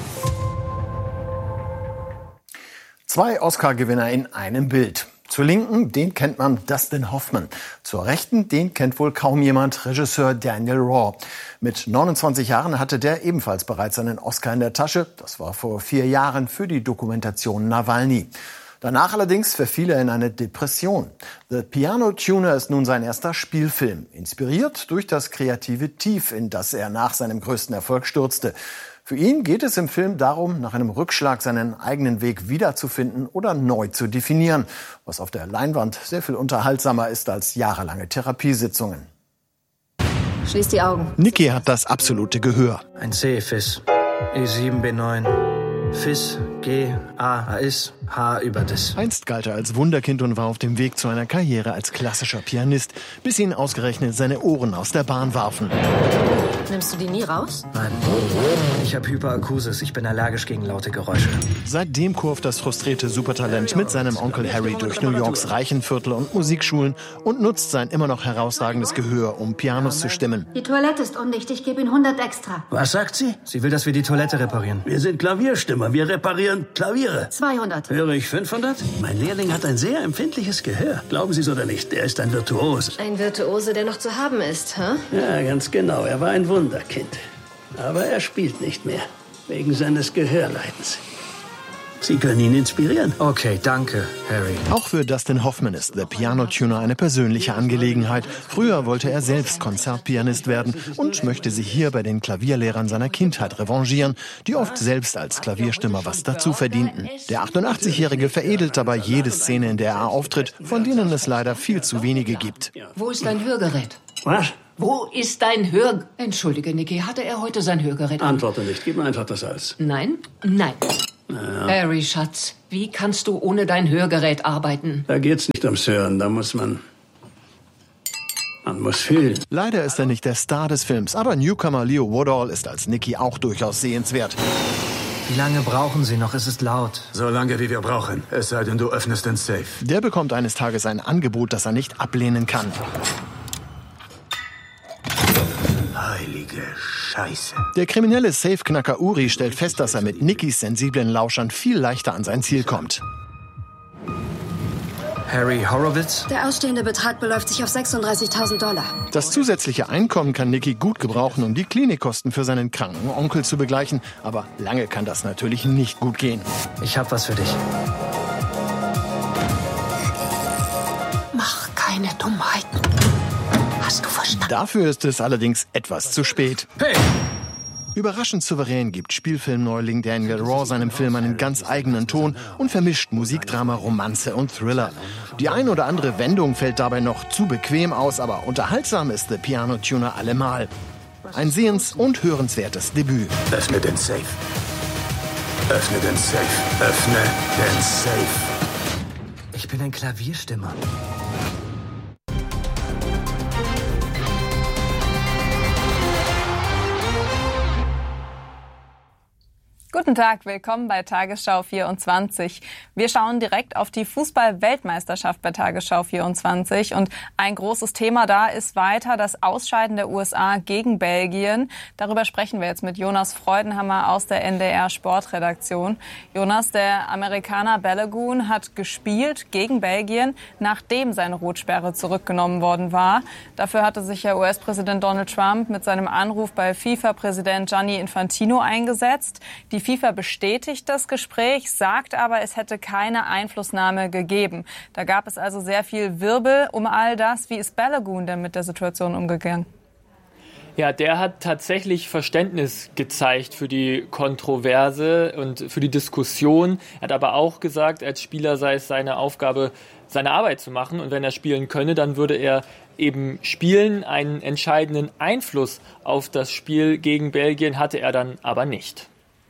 2 Oscar-Gewinner in einem Bild. Zur Linken, den kennt man, Dustin Hoffman. Zur Rechten, den kennt wohl kaum jemand, Regisseur Daniel Raw. Mit 29 Jahren hatte der ebenfalls bereits einen Oscar in der Tasche. Das war vor 4 Jahren für die Dokumentation Nawalny. Danach allerdings verfiel er in eine Depression. The Piano Tuner ist nun sein erster Spielfilm, inspiriert durch das kreative Tief, in das er nach seinem größten Erfolg stürzte. Für ihn geht es im Film darum, nach einem Rückschlag seinen eigenen Weg wiederzufinden oder neu zu definieren, was auf der Leinwand sehr viel unterhaltsamer ist als jahrelange Therapiesitzungen. Schließ die Augen. Niki hat das absolute Gehör. Ein C, Fis. E7, B9. Fis, G, A, A ist. Haar über das. Einst galt er als Wunderkind und war auf dem Weg zu einer Karriere als klassischer Pianist, bis ihn ausgerechnet seine Ohren aus der Bahn warfen. Nimmst du die nie raus? Nein. Ich habe Hyperakusis. Ich bin allergisch gegen laute Geräusche. Seitdem kurft das frustrierte Supertalent mit seinem Onkel Harry durch New Yorks reichen Viertel und Musikschulen und nutzt sein immer noch herausragendes Gehör, um Pianos zu stimmen. Die Toilette ist undicht. Ich gebe Ihnen 100 extra. Was sagt sie? Sie will, dass wir die Toilette reparieren. Wir sind Klavierstimmer. Wir reparieren Klaviere. 200. Höre ich 500? Mein Lehrling hat ein sehr empfindliches Gehör. Glauben Sie es oder nicht, er ist ein Virtuos. Ein Virtuose, der noch zu haben ist, hä? Ja, ganz genau. Er war ein Wunderkind. Aber er spielt nicht mehr. Wegen seines Gehörleidens. Sie können ihn inspirieren. Okay, danke, Harry. Auch für Dustin Hoffman ist The Piano Tuner eine persönliche Angelegenheit. Früher wollte er selbst Konzertpianist werden und möchte sich hier bei den Klavierlehrern seiner Kindheit revanchieren, die oft selbst als Klavierstimmer was dazu verdienten. Der 88-Jährige veredelt dabei jede Szene, in der er auftritt, von denen es leider viel zu wenige gibt. Wo ist dein Hörgerät? Was? Wo ist dein Entschuldige, Niki, hatte er heute sein Hörgerät an? Antworte nicht. Gib mir einfach das Salz. Nein, nein. Ja. Harry, Schatz, wie kannst du ohne dein Hörgerät arbeiten? Da geht's nicht ums Hören, da muss man muss fühlen. Leider ist er nicht der Star des Films, aber Newcomer Leo Woodall ist als Nicky auch durchaus sehenswert. Wie lange brauchen Sie noch? Es ist laut. So lange, wie wir brauchen. Es sei denn, du öffnest den Safe. Der bekommt eines Tages ein Angebot, das er nicht ablehnen kann. Heilige Scheiße. Der kriminelle Safeknacker Uri stellt fest, dass er mit Nickys sensiblen Lauschern viel leichter an sein Ziel kommt. Harry Horowitz? Der ausstehende Betrag beläuft sich auf $36.000. Das zusätzliche Einkommen kann Nicky gut gebrauchen, um die Klinikkosten für seinen kranken Onkel zu begleichen. Aber lange kann das natürlich nicht gut gehen. Ich hab was für dich. Mach keine Dummheiten. Hast du verstanden? Dafür ist es allerdings etwas zu spät. Hey! Überraschend souverän gibt Spielfilmneuling Daniel Raw seinem Film einen ganz eigenen Ton und vermischt Musikdrama, Romanze und Thriller. Die ein oder andere Wendung fällt dabei noch zu bequem aus, aber unterhaltsam ist The Piano Tuner allemal. Ein sehens- und hörenswertes Debüt. Öffne den Safe. Öffne den Safe. Öffne den Safe. Ich bin ein Klavierstimmer. Guten Tag, willkommen bei Tagesschau 24. Wir schauen direkt auf die Fußball-Weltmeisterschaft bei Tagesschau 24 und ein großes Thema da ist weiter das Ausscheiden der USA gegen Belgien. Darüber sprechen wir jetzt mit Jonas Freudenhammer aus der NDR-Sportredaktion. Jonas, der Amerikaner Balogun hat gespielt gegen Belgien, nachdem seine Rotsperre zurückgenommen worden war. Dafür hatte sich ja US-Präsident Donald Trump mit seinem Anruf bei FIFA-Präsident Gianni Infantino eingesetzt. Die FIFA bestätigt das Gespräch, sagt aber, es hätte keine Einflussnahme gegeben. Da gab es also sehr viel Wirbel um all das. Wie ist Balogun denn mit der Situation umgegangen? Ja, der hat tatsächlich Verständnis gezeigt für die Kontroverse und für die Diskussion. Er hat aber auch gesagt, als Spieler sei es seine Aufgabe, seine Arbeit zu machen. Und wenn er spielen könne, dann würde er eben spielen. Einen entscheidenden Einfluss auf das Spiel gegen Belgien hatte er dann aber nicht.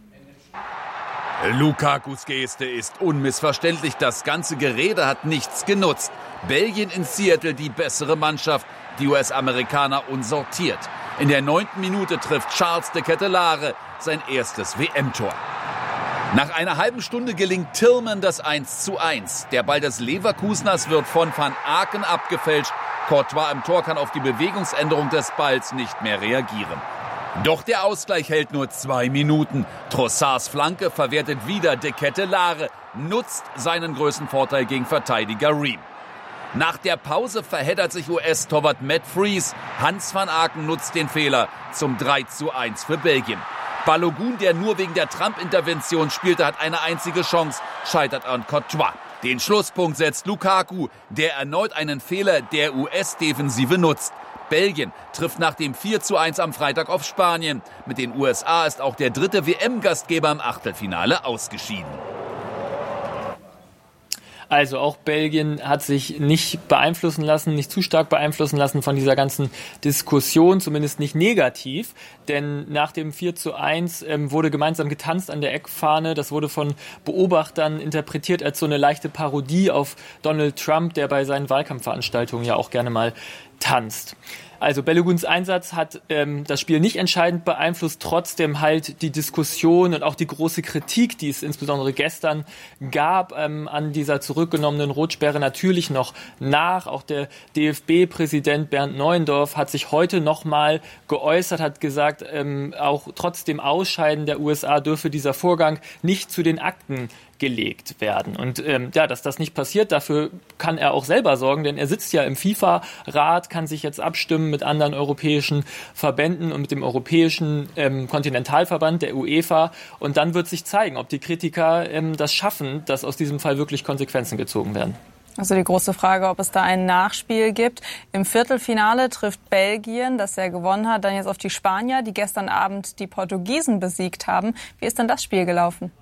Lukakus Geste ist unmissverständlich. Das ganze Gerede hat nichts genutzt. Belgien in Seattle die bessere Mannschaft, die US-Amerikaner unsortiert. In der 9. Minute trifft Charles de Ketelaere sein erstes WM-Tor. Nach einer halben Stunde gelingt Tillman das 1:1. Der Ball des Leverkuseners wird von Van Aken abgefälscht. Courtois im Tor kann auf die Bewegungsänderung des Balls nicht mehr reagieren. Doch der Ausgleich hält nur 2 Minuten. Trossards Flanke verwertet wieder de Ketelaere, nutzt seinen größten Vorteil gegen Verteidiger Ream. Nach der Pause verheddert sich US-Torwart Matt Freese. Hans van Aken nutzt den Fehler zum 3:1 für Belgien. Balogun, der nur wegen der Trump-Intervention spielte, hat eine einzige Chance, scheitert an Courtois. Den Schlusspunkt setzt Lukaku, der erneut einen Fehler der US-Defensive nutzt. Belgien trifft nach dem 4:1 am Freitag auf Spanien. Mit den USA ist auch der dritte WM-Gastgeber im Achtelfinale ausgeschieden. Also auch Belgien hat sich nicht zu stark beeinflussen lassen von dieser ganzen Diskussion, zumindest nicht negativ. Denn nach dem 4:1 wurde gemeinsam getanzt an der Eckfahne. Das wurde von Beobachtern interpretiert als so eine leichte Parodie auf Donald Trump, der bei seinen Wahlkampfveranstaltungen ja auch gerne mal tanzt. Also Baloguns Einsatz hat das Spiel nicht entscheidend beeinflusst, trotzdem halt die Diskussion und auch die große Kritik, die es insbesondere gestern gab an dieser zurückgenommenen Rotsperre natürlich noch nach. Auch der DFB-Präsident Bernd Neuendorf hat sich heute nochmal geäußert, hat gesagt, auch trotz dem Ausscheiden der USA dürfe dieser Vorgang nicht zu den Akten gelegt werden. Und dass das nicht passiert, dafür kann er auch selber sorgen, denn er sitzt ja im FIFA-Rat, kann sich jetzt abstimmen mit anderen europäischen Verbänden und mit dem europäischen Kontinentalverband, der UEFA. Und dann wird sich zeigen, ob die Kritiker das schaffen, dass aus diesem Fall wirklich Konsequenzen gezogen werden. Also die große Frage, ob es da ein Nachspiel gibt. Im Viertelfinale trifft Belgien, das ja gewonnen hat, dann jetzt auf die Spanier, die gestern Abend die Portugiesen besiegt haben. Wie ist denn das Spiel gelaufen?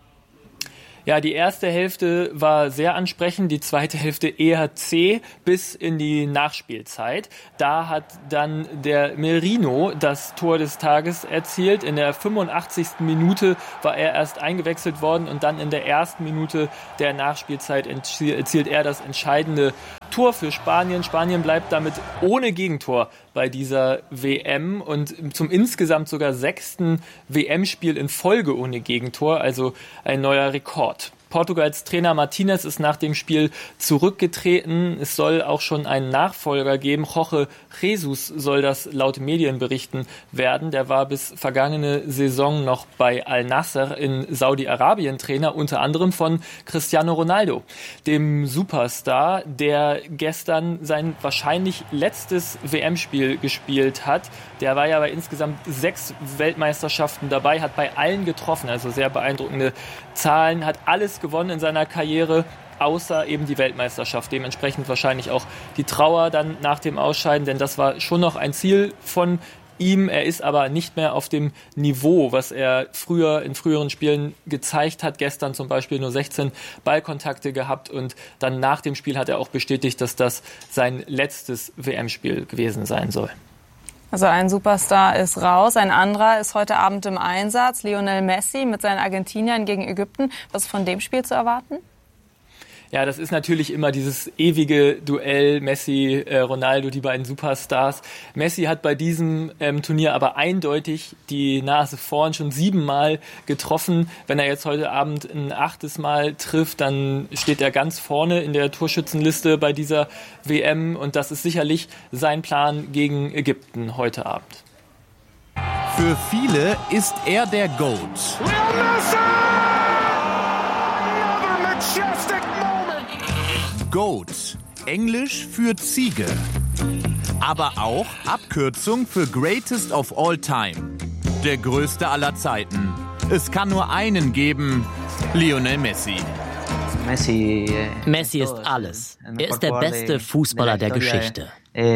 Ja, die erste Hälfte war sehr ansprechend, die zweite Hälfte eher zäh bis in die Nachspielzeit. Da hat dann der Merino das Tor des Tages erzielt. In der 85. Minute war er erst eingewechselt worden und dann in der ersten Minute der Nachspielzeit erzielt er das entscheidende Tor für Spanien. Spanien bleibt damit ohne Gegentor bei dieser WM und zum insgesamt sogar 6. WM-Spiel in Folge ohne Gegentor, also ein neuer Rekord. Portugals Trainer Martinez ist nach dem Spiel zurückgetreten. Es soll auch schon einen Nachfolger geben. Jorge Jesus soll das laut Medienberichten werden. Der war bis vergangene Saison noch bei Al-Nassr in Saudi-Arabien Trainer, unter anderem von Cristiano Ronaldo, dem Superstar, der gestern sein wahrscheinlich letztes WM-Spiel gespielt hat. Der war ja bei insgesamt 6 Weltmeisterschaften dabei, hat bei allen getroffen, also sehr beeindruckende Zahlen, hat alles gewonnen in seiner Karriere, außer eben die Weltmeisterschaft. Dementsprechend wahrscheinlich auch die Trauer dann nach dem Ausscheiden, denn das war schon noch ein Ziel von ihm. Er ist aber nicht mehr auf dem Niveau, was er in früheren Spielen gezeigt hat. Gestern zum Beispiel nur 16 Ballkontakte gehabt und dann nach dem Spiel hat er auch bestätigt, dass das sein letztes WM-Spiel gewesen sein soll. Also ein Superstar ist raus, ein anderer ist heute Abend im Einsatz. Lionel Messi mit seinen Argentiniern gegen Ägypten. Was ist von dem Spiel zu erwarten? Ja, das ist natürlich immer dieses ewige Duell Messi, Ronaldo, die beiden Superstars. Messi hat bei diesem Turnier aber eindeutig die Nase vorn, schon 7-mal getroffen. Wenn er jetzt heute Abend ein 8. Mal trifft, dann steht er ganz vorne in der Torschützenliste bei dieser WM. Und das ist sicherlich sein Plan gegen Ägypten heute Abend. Für viele ist er der GOAT. GOAT, Englisch für Ziege. Aber auch Abkürzung für Greatest of All Time. Der größte aller Zeiten. Es kann nur einen geben, Lionel Messi. Messi ist alles. Er ist der beste Fußballer der Geschichte.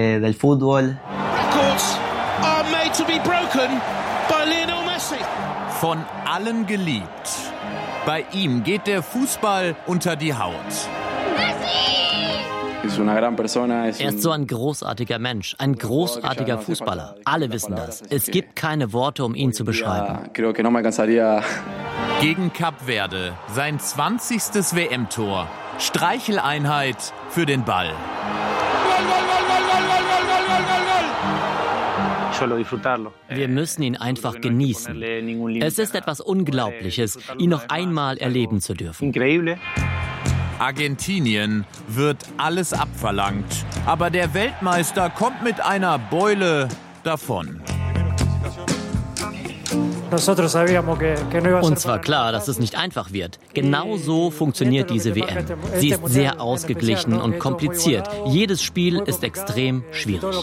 Von allen geliebt. Bei ihm geht der Fußball unter die Haut. Er ist so ein großartiger Mensch, ein großartiger Fußballer. Alle wissen das. Es gibt keine Worte, um ihn zu beschreiben. Gegen Kap Verde, sein 20. WM-Tor. Streicheleinheit für den Ball. Wir müssen ihn einfach genießen. Es ist etwas Unglaubliches, ihn noch einmal erleben zu dürfen. Argentinien wird alles abverlangt, aber der Weltmeister kommt mit einer Beule davon. Uns war klar, dass es nicht einfach wird. Genau so funktioniert diese WM. Sie ist sehr ausgeglichen und kompliziert. Jedes Spiel ist extrem schwierig.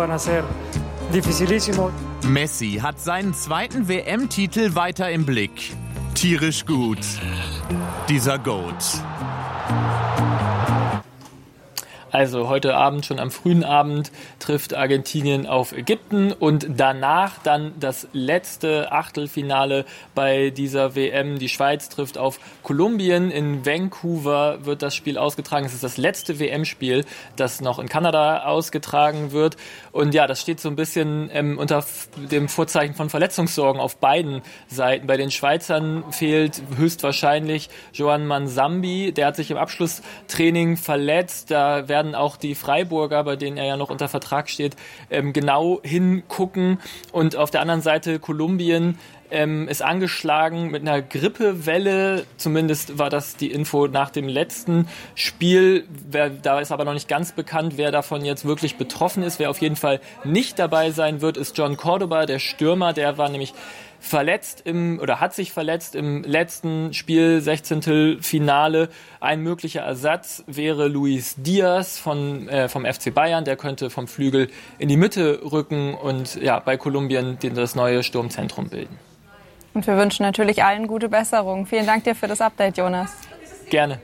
Messi hat seinen 2. WM-Titel weiter im Blick. Tierisch gut. Dieser GOAT. Also heute Abend, schon am frühen Abend, trifft Argentinien auf Ägypten und danach dann das letzte Achtelfinale bei dieser WM. Die Schweiz trifft auf Kolumbien. In Vancouver wird das Spiel ausgetragen. Es ist das letzte WM-Spiel, das noch in Kanada ausgetragen wird. Und ja, das steht so ein bisschen unter dem Vorzeichen von Verletzungssorgen auf beiden Seiten. Bei den Schweizern fehlt höchstwahrscheinlich Joan Mansambi. Der hat sich im Abschlusstraining verletzt. Da werden auch die Freiburger, bei denen er ja noch unter Vertrag steht, genau hingucken. Und auf der anderen Seite Kolumbien ist angeschlagen mit einer Grippewelle. Zumindest war das die Info nach dem letzten Spiel. Da ist aber noch nicht ganz bekannt, wer davon jetzt wirklich betroffen ist. Wer auf jeden Fall nicht dabei sein wird, ist John Cordoba, der Stürmer. Der war nämlich hat sich verletzt im letzten Spiel, 16. Finale. Ein möglicher Ersatz wäre Luis Diaz vom FC Bayern. Der könnte vom Flügel in die Mitte rücken und ja, bei Kolumbien das neue Sturmzentrum bilden. Und wir wünschen natürlich allen gute Besserung. Vielen Dank dir für das Update, Jonas. Gerne.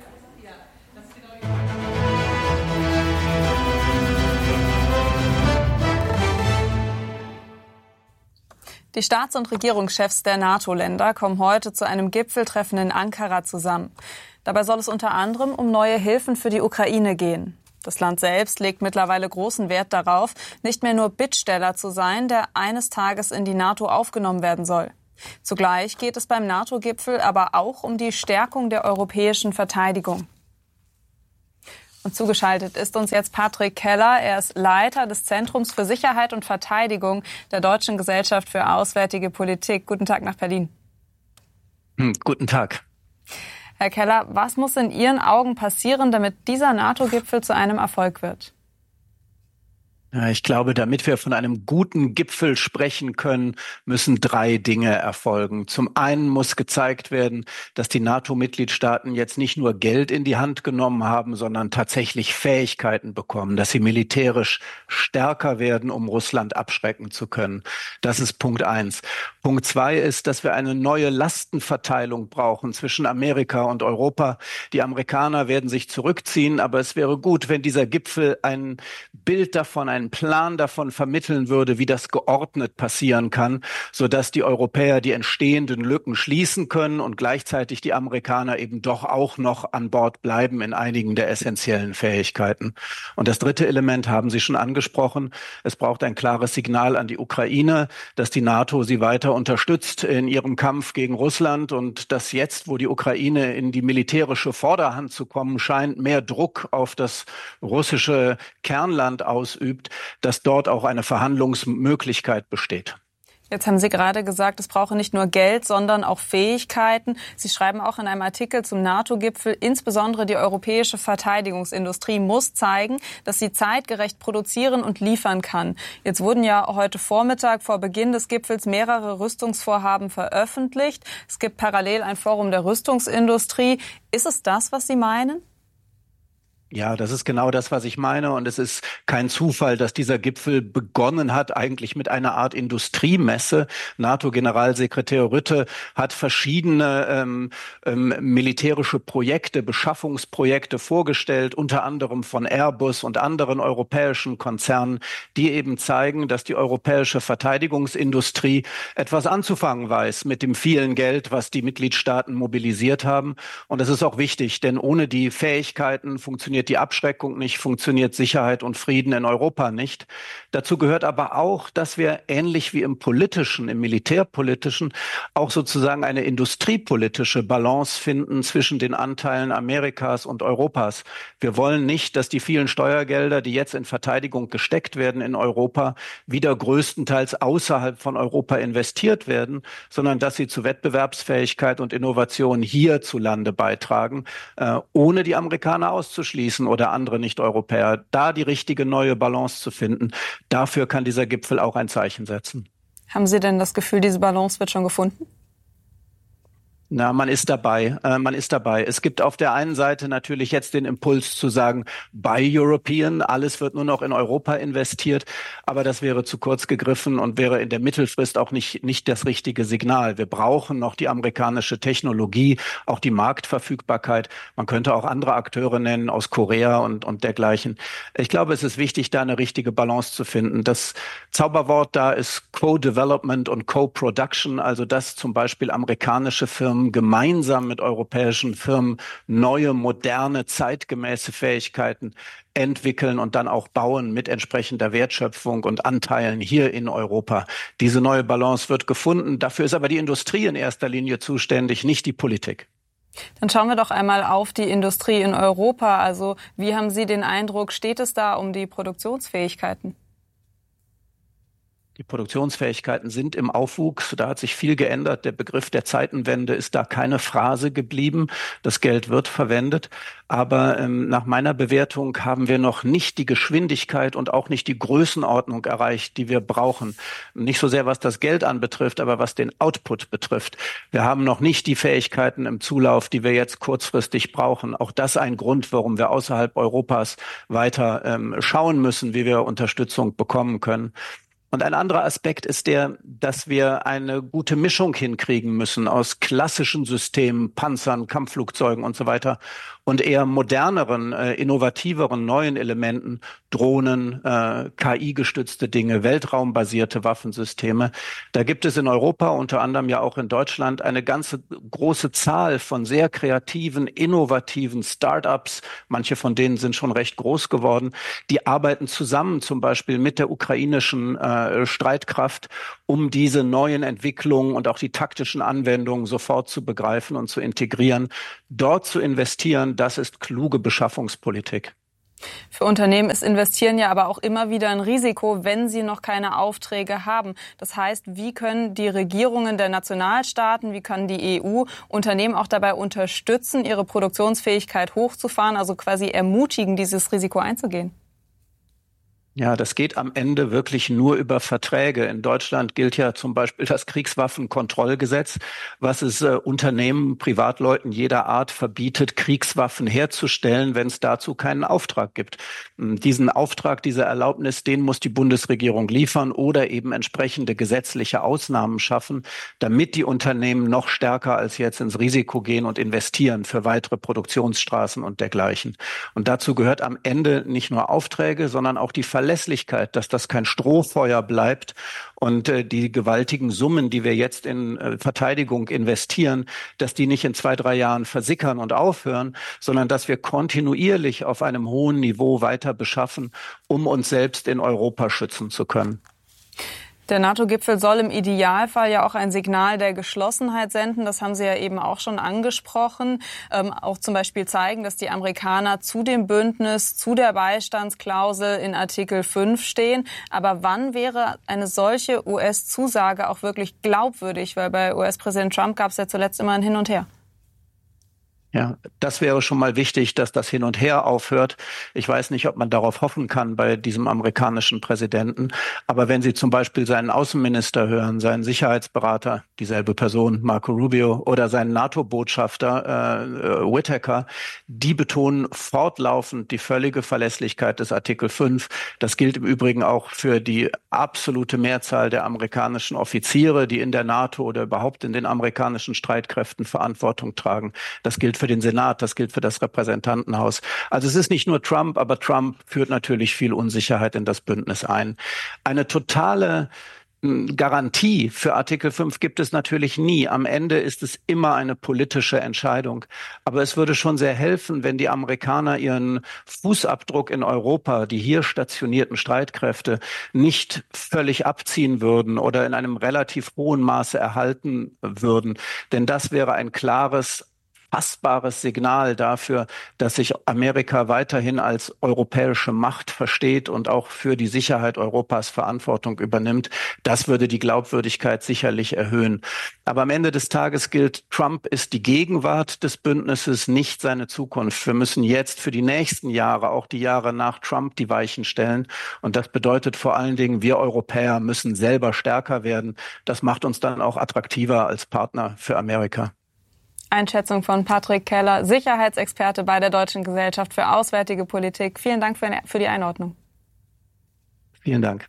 Die Staats- und Regierungschefs der NATO-Länder kommen heute zu einem Gipfeltreffen in Ankara zusammen. Dabei soll es unter anderem um neue Hilfen für die Ukraine gehen. Das Land selbst legt mittlerweile großen Wert darauf, nicht mehr nur Bittsteller zu sein, der eines Tages in die NATO aufgenommen werden soll. Zugleich geht es beim NATO-Gipfel aber auch um die Stärkung der europäischen Verteidigung. Und zugeschaltet ist uns jetzt Patrick Keller. Er ist Leiter des Zentrums für Sicherheit und Verteidigung der Deutschen Gesellschaft für Auswärtige Politik. Guten Tag nach Berlin. Guten Tag. Herr Keller, was muss in Ihren Augen passieren, damit dieser NATO-Gipfel zu einem Erfolg wird? Ich glaube, damit wir von einem guten Gipfel sprechen können, müssen 3 Dinge erfolgen. Zum einen muss gezeigt werden, dass die NATO-Mitgliedstaaten jetzt nicht nur Geld in die Hand genommen haben, sondern tatsächlich Fähigkeiten bekommen, dass sie militärisch stärker werden, um Russland abschrecken zu können. Das ist Punkt 1. Punkt 2 ist, dass wir eine neue Lastenverteilung brauchen zwischen Amerika und Europa. Die Amerikaner werden sich zurückziehen, aber es wäre gut, wenn dieser Gipfel ein Bild davon, einen Plan davon vermitteln würde, wie das geordnet passieren kann, sodass die Europäer die entstehenden Lücken schließen können und gleichzeitig die Amerikaner eben doch auch noch an Bord bleiben in einigen der essentiellen Fähigkeiten. Und das 3. Element haben Sie schon angesprochen. Es braucht ein klares Signal an die Ukraine, dass die NATO sie weiter unterstützt in ihrem Kampf gegen Russland und dass jetzt, wo die Ukraine in die militärische Vorderhand zu kommen scheint, mehr Druck auf das russische Kernland ausübt, dass dort auch eine Verhandlungsmöglichkeit besteht. Jetzt haben Sie gerade gesagt, es brauche nicht nur Geld, sondern auch Fähigkeiten. Sie schreiben auch in einem Artikel zum NATO-Gipfel, insbesondere die europäische Verteidigungsindustrie muss zeigen, dass sie zeitgerecht produzieren und liefern kann. Jetzt wurden ja heute Vormittag vor Beginn des Gipfels mehrere Rüstungsvorhaben veröffentlicht. Es gibt parallel ein Forum der Rüstungsindustrie. Ist es das, was Sie meinen? Ja, das ist genau das, was ich meine. Und es ist kein Zufall, dass dieser Gipfel begonnen hat, eigentlich mit einer Art Industriemesse. NATO-Generalsekretär Rutte hat verschiedene militärische Projekte, Beschaffungsprojekte vorgestellt, unter anderem von Airbus und anderen europäischen Konzernen, die eben zeigen, dass die europäische Verteidigungsindustrie etwas anzufangen weiß mit dem vielen Geld, was die Mitgliedstaaten mobilisiert haben. Und das ist auch wichtig, denn ohne die Fähigkeiten funktioniert die Abschreckung nicht, funktioniert Sicherheit und Frieden in Europa nicht. Dazu gehört aber auch, dass wir ähnlich wie im politischen, im militärpolitischen, auch sozusagen eine industriepolitische Balance finden zwischen den Anteilen Amerikas und Europas. Wir wollen nicht, dass die vielen Steuergelder, die jetzt in Verteidigung gesteckt werden in Europa, wieder größtenteils außerhalb von Europa investiert werden, sondern dass sie zu Wettbewerbsfähigkeit und Innovation hierzulande beitragen, ohne die Amerikaner auszuschließen oder andere Nicht-Europäer. Da die richtige neue Balance zu finden, dafür kann dieser Gipfel auch ein Zeichen setzen. Haben Sie denn das Gefühl, diese Balance wird schon gefunden? Na, man ist dabei. Es gibt auf der einen Seite natürlich jetzt den Impuls zu sagen, Buy European, alles wird nur noch in Europa investiert. Aber das wäre zu kurz gegriffen und wäre in der Mittelfrist auch nicht das richtige Signal. Wir brauchen noch die amerikanische Technologie, auch die Marktverfügbarkeit. Man könnte auch andere Akteure nennen aus Korea und dergleichen. Ich glaube, es ist wichtig, da eine richtige Balance zu finden. Das Zauberwort da ist Co-Development und Co-Production, also dass zum Beispiel amerikanische Firmen gemeinsam mit europäischen Firmen neue, moderne, zeitgemäße Fähigkeiten entwickeln und dann auch bauen mit entsprechender Wertschöpfung und Anteilen hier in Europa. Diese neue Balance wird gefunden. Dafür ist aber die Industrie in erster Linie zuständig, nicht die Politik. Dann schauen wir doch einmal auf die Industrie in Europa. Also wie haben Sie den Eindruck, steht es da um die Produktionsfähigkeiten? Die Produktionsfähigkeiten sind im Aufwuchs. Da hat sich viel geändert. Der Begriff der Zeitenwende ist da keine Phrase geblieben. Das Geld wird verwendet. Aber nach meiner Bewertung haben wir noch nicht die Geschwindigkeit und auch nicht die Größenordnung erreicht, die wir brauchen. Nicht so sehr, was das Geld anbetrifft, aber was den Output betrifft. Wir haben noch nicht die Fähigkeiten im Zulauf, die wir jetzt kurzfristig brauchen. Auch das ein Grund, warum wir außerhalb Europas weiter schauen müssen, wie wir Unterstützung bekommen können. Und ein anderer Aspekt ist der, dass wir eine gute Mischung hinkriegen müssen aus klassischen Systemen, Panzern, Kampfflugzeugen und so weiter und eher moderneren, innovativeren, neuen Elementen, Drohnen, KI-gestützte Dinge, weltraumbasierte Waffensysteme. Da gibt es in Europa, unter anderem ja auch in Deutschland, eine ganze große Zahl von sehr kreativen, innovativen Start-ups. Manche von denen sind schon recht groß geworden. Die arbeiten zusammen, zum Beispiel mit der ukrainischen Streitkraft, um diese neuen Entwicklungen und auch die taktischen Anwendungen sofort zu begreifen und zu integrieren. Dort zu investieren, das ist kluge Beschaffungspolitik. Für Unternehmen ist Investieren ja aber auch immer wieder ein Risiko, wenn sie noch keine Aufträge haben. Das heißt, wie können die Regierungen der Nationalstaaten, wie kann die EU Unternehmen auch dabei unterstützen, ihre Produktionsfähigkeit hochzufahren, also quasi ermutigen, dieses Risiko einzugehen? Ja, das geht am Ende wirklich nur über Verträge. In Deutschland gilt ja zum Beispiel das Kriegswaffenkontrollgesetz, was es Unternehmen, Privatleuten jeder Art verbietet, Kriegswaffen herzustellen, wenn es dazu keinen Auftrag gibt. Diesen Auftrag, diese Erlaubnis, den muss die Bundesregierung liefern oder eben entsprechende gesetzliche Ausnahmen schaffen, damit die Unternehmen noch stärker als jetzt ins Risiko gehen und investieren für weitere Produktionsstraßen und dergleichen. Und dazu gehört am Ende nicht nur Aufträge, sondern auch die Verlässlichkeit, dass das kein Strohfeuer bleibt und die gewaltigen Summen, die wir jetzt in Verteidigung investieren, dass die nicht in 2-3 Jahren versickern und aufhören, sondern dass wir kontinuierlich auf einem hohen Niveau weiter beschaffen, um uns selbst in Europa schützen zu können. Der NATO-Gipfel soll im Idealfall ja auch ein Signal der Geschlossenheit senden. Das haben Sie ja eben auch schon angesprochen. Auch zum Beispiel zeigen, dass die Amerikaner zu dem Bündnis, zu der Beistandsklausel in Artikel 5 stehen. Aber wann wäre eine solche US-Zusage auch wirklich glaubwürdig? Weil bei US-Präsident Trump gab es ja zuletzt immer ein Hin und Her. Ja, das wäre schon mal wichtig, dass das Hin und Her aufhört. Ich weiß nicht, ob man darauf hoffen kann bei diesem amerikanischen Präsidenten. Aber wenn Sie zum Beispiel seinen Außenminister hören, seinen Sicherheitsberater, dieselbe Person, Marco Rubio, oder seinen NATO-Botschafter Whitaker, die betonen fortlaufend die völlige Verlässlichkeit des Artikel 5. Das gilt im Übrigen auch für die absolute Mehrzahl der amerikanischen Offiziere, die in der NATO oder überhaupt in den amerikanischen Streitkräften Verantwortung tragen. Das gilt für den Senat, das gilt für das Repräsentantenhaus. Also es ist nicht nur Trump, aber Trump führt natürlich viel Unsicherheit in das Bündnis ein. Eine totale Garantie für Artikel 5 gibt es natürlich nie. Am Ende ist es immer eine politische Entscheidung. Aber es würde schon sehr helfen, wenn die Amerikaner ihren Fußabdruck in Europa, die hier stationierten Streitkräfte, nicht völlig abziehen würden oder in einem relativ hohen Maße erhalten würden. Denn das wäre ein klares, fassbares Signal dafür, dass sich Amerika weiterhin als europäische Macht versteht und auch für die Sicherheit Europas Verantwortung übernimmt. Das würde die Glaubwürdigkeit sicherlich erhöhen. Aber am Ende des Tages gilt, Trump ist die Gegenwart des Bündnisses, nicht seine Zukunft. Wir müssen jetzt für die nächsten Jahre, auch die Jahre nach Trump, die Weichen stellen. Und das bedeutet vor allen Dingen, wir Europäer müssen selber stärker werden. Das macht uns dann auch attraktiver als Partner für Amerika. Einschätzung von Patrick Keller, Sicherheitsexperte bei der Deutschen Gesellschaft für Auswärtige Politik. Vielen Dank für die Einordnung. Vielen Dank.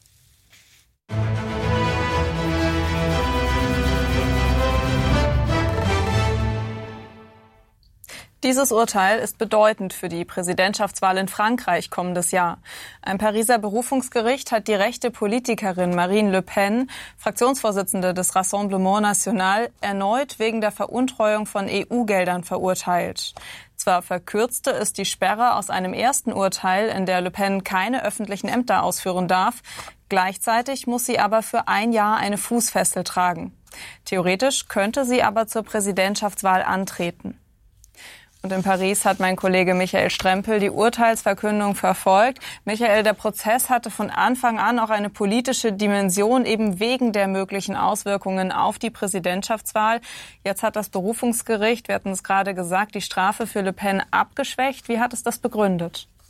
Dieses Urteil ist bedeutend für die Präsidentschaftswahl in Frankreich kommendes Jahr. Ein Pariser Berufungsgericht hat die rechte Politikerin Marine Le Pen, Fraktionsvorsitzende des Rassemblement National, erneut wegen der Veruntreuung von EU-Geldern verurteilt. Zwar verkürzte es die Sperre aus einem ersten Urteil, in der Le Pen keine öffentlichen Ämter ausführen darf. Gleichzeitig muss sie aber für ein Jahr eine Fußfessel tragen. Theoretisch könnte sie aber zur Präsidentschaftswahl antreten. Und in Paris hat mein Kollege Michael Strempel die Urteilsverkündung verfolgt. Michael, der Prozess hatte von Anfang an auch eine politische Dimension, eben wegen der möglichen Auswirkungen auf die Präsidentschaftswahl. Jetzt hat das Berufungsgericht, wir hatten es gerade gesagt, die Strafe für Le Pen abgeschwächt. Wie hat es das begründet?